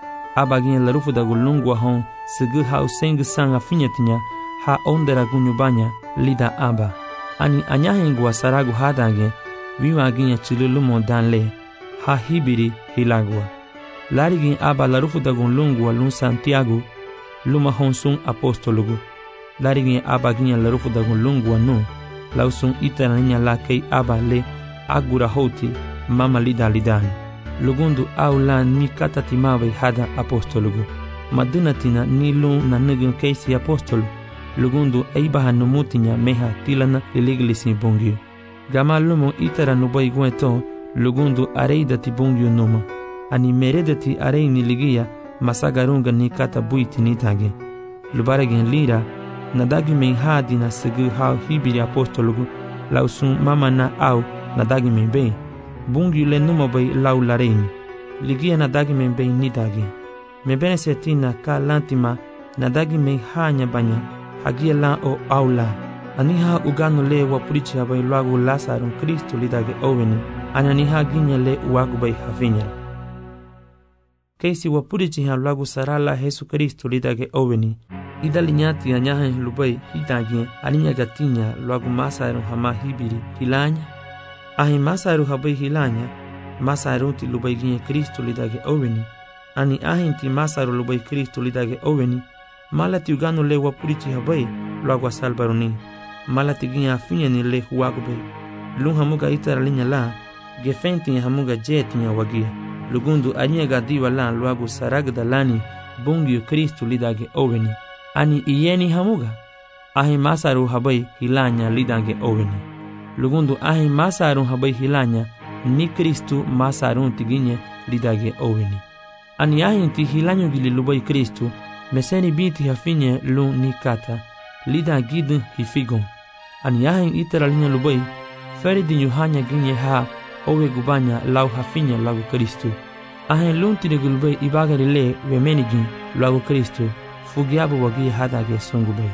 A: Aba ginye larufu da gun lungwa hon, segu hau sengu sanga finyetinya, ha ondera gunyubanya, lida aba. Ani anyahengwa saragu hadange, viwa ginye chilulumo danle, ha hibiri hilagwa. Larigin aba larufu da gun lungwa lun Santiago, luma honsun apostolugu. Larigin aba ginye larufu da gun lungwa nu, lausun itananya la kei aba le agura hoti mama lida lidani. Lugundu aula ni katatimawe hada apostolugu. Madunatina ni lun na nugun keisi apostolu. Lugundu eibaha numutinya meha tilana liliglisi bungyo. Gama lumo itara nubai gueto, lugundu areidati bungyo numa. Ani meredati areini ligia masagarunga ni kata buiti nitage. Lubaregen lira, nadagi men hadi na segu hau hibiri apostolugu, lausun mama na au nadagi men bei. Bungyo le numa bai lau lareini. Ligia nadagi men bei nitage. Mebene setina ka lantima nadagi men hanya banya. Hagia la o aula. Aniha ugano le wapurichi habai luagu Lazaro Cristo lidage oveni. Ananiha ginye le uagu bai havinyara. Keisi wapurichi ha luagu sarala Jesu Cristo lidage oveni. Ida linyati anyahe lubai hidage alinya gatinya luagu Masaro hama hibiri hilanya. Ahi Masaro habai hilanya. Masaro ti lubai ginye Cristo lidage oveni. Ani ahinti Masaro lubai Cristo lidage oveni. Malati ugano le wapurichi habai luagu salbaroni. Malati ginye afinya ni le huagu bai. Lun hamuga itara linya la, gefenti hamuga jetinya wagia. Lugundu anyega diwa la luagu saragda lani bungyo Kristu lidage oveni. Ani iyeni hamuga. Ahi Masaru habai hilanya lidage oveni. Lugundu ahi Masaru habai hilanya ni Kristu Masarun tiginye lidage oveni. Ani ahi ti hilanyo gili lubai Kristu meseni binti hafinye lu ni kata lida gidin hifigon. Ani ahi itara linya lubai feridi nyuhanya ginye ha owe gubanya lau hafinya lagu Kristu. Ahen lunti de gulbei ibagari le wemenigin lagu Kristu fugiabu wagi hadage sungubei.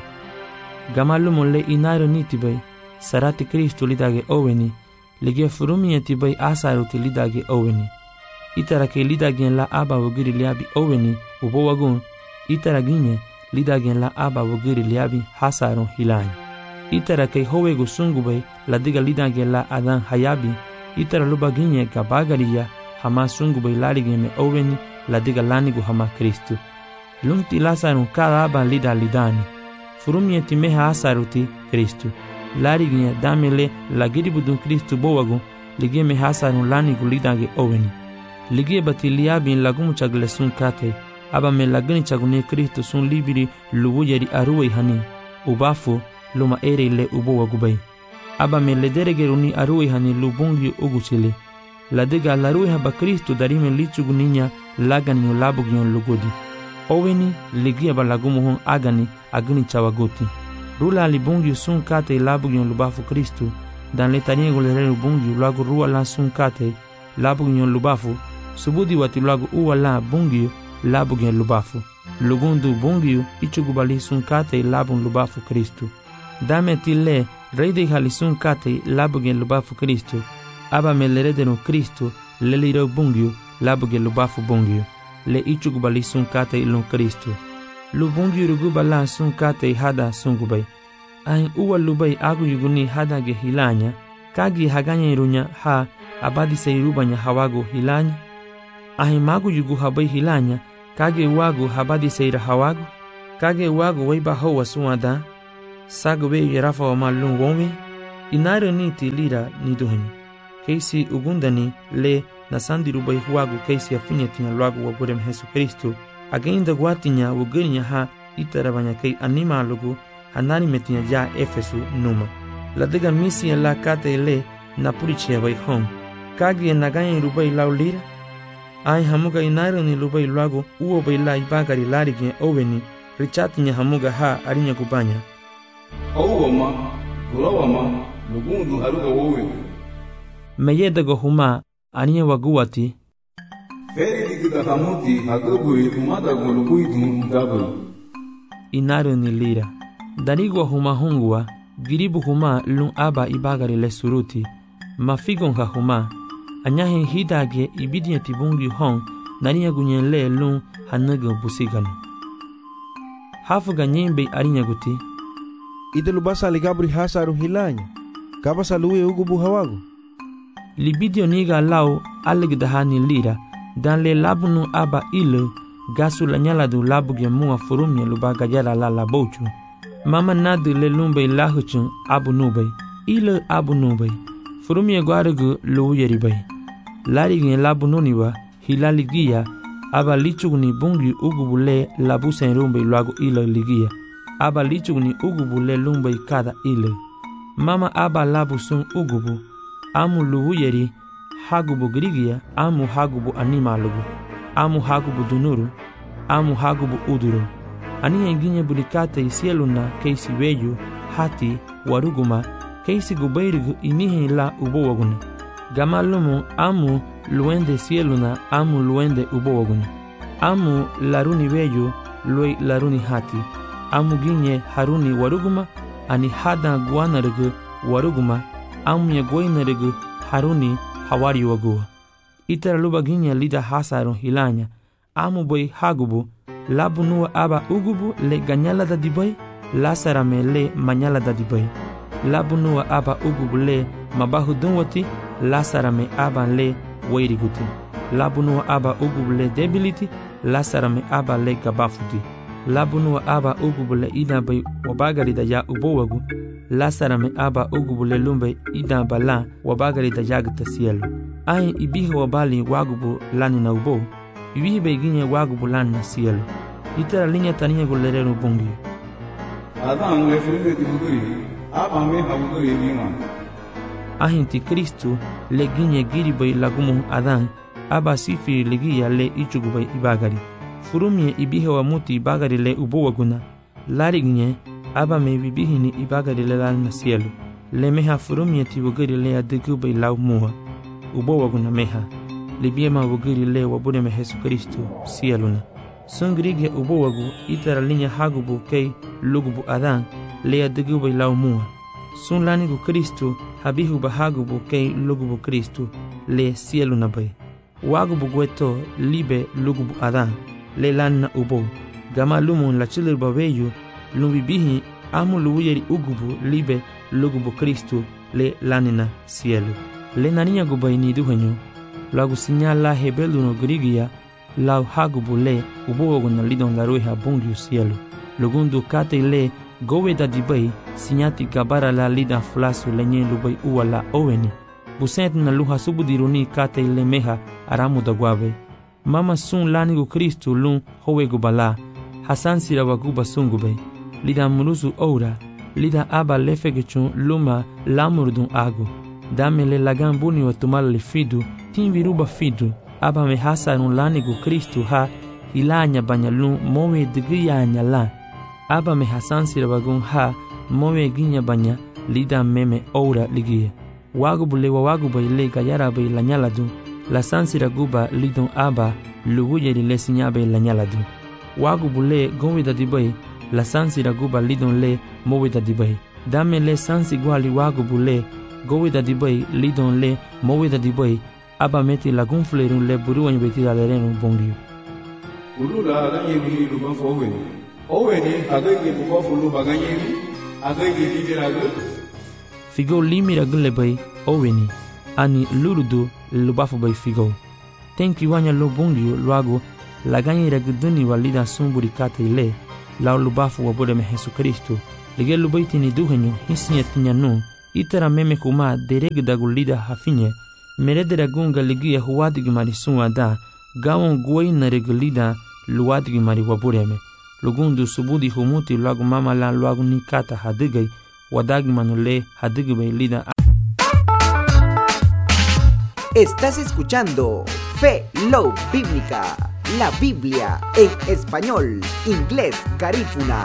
A: Gamalumo le inairo nitibei sarati Kristu lidage oveni ligia furumieti bei asaruti lidage oveni. Itara ke lidagen la aba wagiri liabi oveni ubo wagun itara ginye lidagen la aba wagiri liabi hasarun hilani. Itara ke howegu sungubei la diga lidagen la adan hayabi itara luba ginye gabagariya hama sungubei larige me oveni la diga lanigu hama Kristu. Lunti Lazarun kada aba lida lidani. Furumieti meha asaruti Kristu. Larige damele la giribudun Kristu bowagu lige meha asarun lanigu lidage oveni. Lige bati liabin lagumu chagle sun kate aba me lagani chagune Kristu sun libiri lubuyeri aruwe hani ubafu luma ere le ubowagu bai. Aba me lederegeruni aruwe hani lubungi uguchile. La diga laruwe haba Kristu darime lichugu ninya lagani labugion lugodi. Oveni ligia ba lagumu hon agani agani chawagoti. Rula libungi sun kate labugion lubafu Kristu dan letaniego le bungi lagu ruwa la sun kate labugion lubafu subudi wati lagu uwa la bungi labugion lubafu. Lugundu bungi ichugu bali sun kate labun lubafu Kristu. Dame tile reide hali sun kate labugion lubafu Kristu. Aba me leredeno Kristu leliro bungi labugion lubafu bungi. Le ichugu bali sun kate ilon Kristu. Lubungi ruguba la sun kate hada sungubai. Ahin uwa lubai agu yuguni hada ge hilanya. Kagi haganya irunya ha abadi se irubanya hawago hilanya. Ahin magu yugu habai hilanya. kage wagu habadi seira hawagu, kage wagu waiba hoa suada, sagu be yarafa wa malun wome, inaro niti lira niduhani, keisi ugundani le na sandiru bai huagu keisi afinya tinya luagu wa burem Jesu Kristo, agenda guatinya wugurinya ha itarabanya kei animalugu hanani metinya ja Efesu numa. La dega misi la kate le na purichia bai hong, kage naganya rubai lau lira, ai hamuga inaro ni lubai luagu uo bai la ibagari larige oweni, richatinya hamuga ha arinya kubanya.
B: Auwama, kulawama, lugundu haruga wowe.
A: Meyedago huma aniya waguwati.
B: Feri dikita hamuti hagabui tumada goluguitu gabu.
A: Inaro ni lira. Darigo huma hungwa, giribu huma lun aba ibagari le suruti. Mafigonga huma, anyahe hidage ibidia tibungi hong, naniya gunyele lun hanaga busigano. Hafuga nyembe arinya guti.
F: Idelu basa ligabri hasaru hilanya. Kabasa luwe ugubu hawagu.
A: Libidio niga lau alegdahani lira, dan le labunu aba ile, gasu la nyaladu labu gemua furumia lubaga yara la labochu. Mama nadu le lumbe lahuchun abu nubay, ile abu nubay, furumia guarugu luuyeribay. Lari gen labu nuniwa, hilaligia, aba lichugni bungi ugubu le labu senrumbe luagu ile ligia. Aba lichugni ugubu le lumbe kada ile. Mama aba labu sun ugubu, amu luuyeri, hagubu grigia, amu hagubu animalugu, amu hagubu dunuru, amu hagubu uduru. Aniya inginya bulikate isieluna keisi weyu, hati, waruguma, keisi gubairigu inihe la ubowaguna. Gamalumu amu luende sieluna, amu luende ubowaguna. Amu laruni weyu, lue laruni hati. Amu ginye haruni waruguma, ani hada guanarugu waruguma, amu ya guanarugu haruni hawari wagua. Itara luba ginye lida hasarun hilanya, amu boy hagubu, labu nuwa aba ugubu le ganyala da dibay, lasarame le manyala da dibay. Labu nuwa aba ugubu le mabahu dunwati, lasarame aba le wairiguti. Labu nuwa aba ugubu le debiliti, lasarame aba le gabafuti. Labu nuwa aba ugubu le ida bay wabagari da ya ubowagu, lasarame aba ugubu le lumbe ida bala wabagari da yagta cielo. Ai ibihe wabali wagubu lani na ubo, ibihe beginye wagubu lani na cielo. Itara linya taniya gulerero bungi.
B: Adam le frente tibuguri, aba me habuguri nima.
A: Ahinti Kristu le ginye giribay lagumu Adan, aba sifiri ligia le ichugubay ibagari. Furumye ibihe wa muti ibagari le ubowaguna, larignye aba me bibihini ibagari le lani na cielo. Le meha furumye tibuguri le adigubay lau muha, ubowaguna meha. Libiema wuguri le wabuneme Jesu Kristu cieluna. Sungrige ubowagu itara linya hagubu kei lugubu Adan le adigubay lau muha. Sun lanigu Kristu habihu bahagubu kei lugubu Kristu le cieluna bay. Wagubu gueto libe lugubu Adan le lanna ubo. Gama lumun la chilir babeyu lumbibihi amu luuyeri ugubu libe lugubu Kristu le lanina cielo. Le naniya gubay ni duhenyo. Lagu sinyala hebeluno grigia lau hagubu le ubowaguna lidon la rueha bungiu cielo. Lugundu kate le gowe da dibay sinyati gabara la lidan flasu lenye lubay uwa la oweni. Busent na luha subudiruni kate le meha aramu da guave. Mama sun lanigu Kristu lun howegu bala. Hasan sirawaguba sungube. Lidan murusu oura. Lidan aba lefegechun luma lamurdun agu. Dame le lagan buni wa tumala le fidu. Tin viruba fidu. Aba me hasarun lanigu Kristu ha hilanya banyalun mowe digiyanya la. Aba me hasan sirawagun ha mowe ginya banya lidan meme oura ligia. Wagubule wa wagubay le gayara bay lanyaladu. La sansira guba lidon aba luwuyeri le sinyabe lanyaladu. Wagubule gowida dibay la sansira guba lidon le mowida dibay. Dame le sansi gwali wagubule gowida dibay lidon le mowida dibay. Aba meti lagun flerun le buruan betida lerenu bongiu.
B: Ulula aganye luba fowe. Oweni aganye bukofu luba aganye lidiragu.
A: Figo limira gulebay oweni ani lurudu lubafu bay figo. Tenki wanya lo bungiu luago la ganya ira guduni walida sumburi kata ile lau lubafu wabure me Jesucristo lige lubaiti ni duhenyo hisinya tinyanu itara meme kuma deregda gulida hafinye meredera gunga ligia huwadigi mari suada gawon guai na reglida luwadigi mari wabureme lugundu subudi humuti luagu mama la luagu nikata hadigai wadagi manule hadigai lida.
G: Estás escuchando Fe Love Bíblica, la Biblia en español, inglés, garífuna.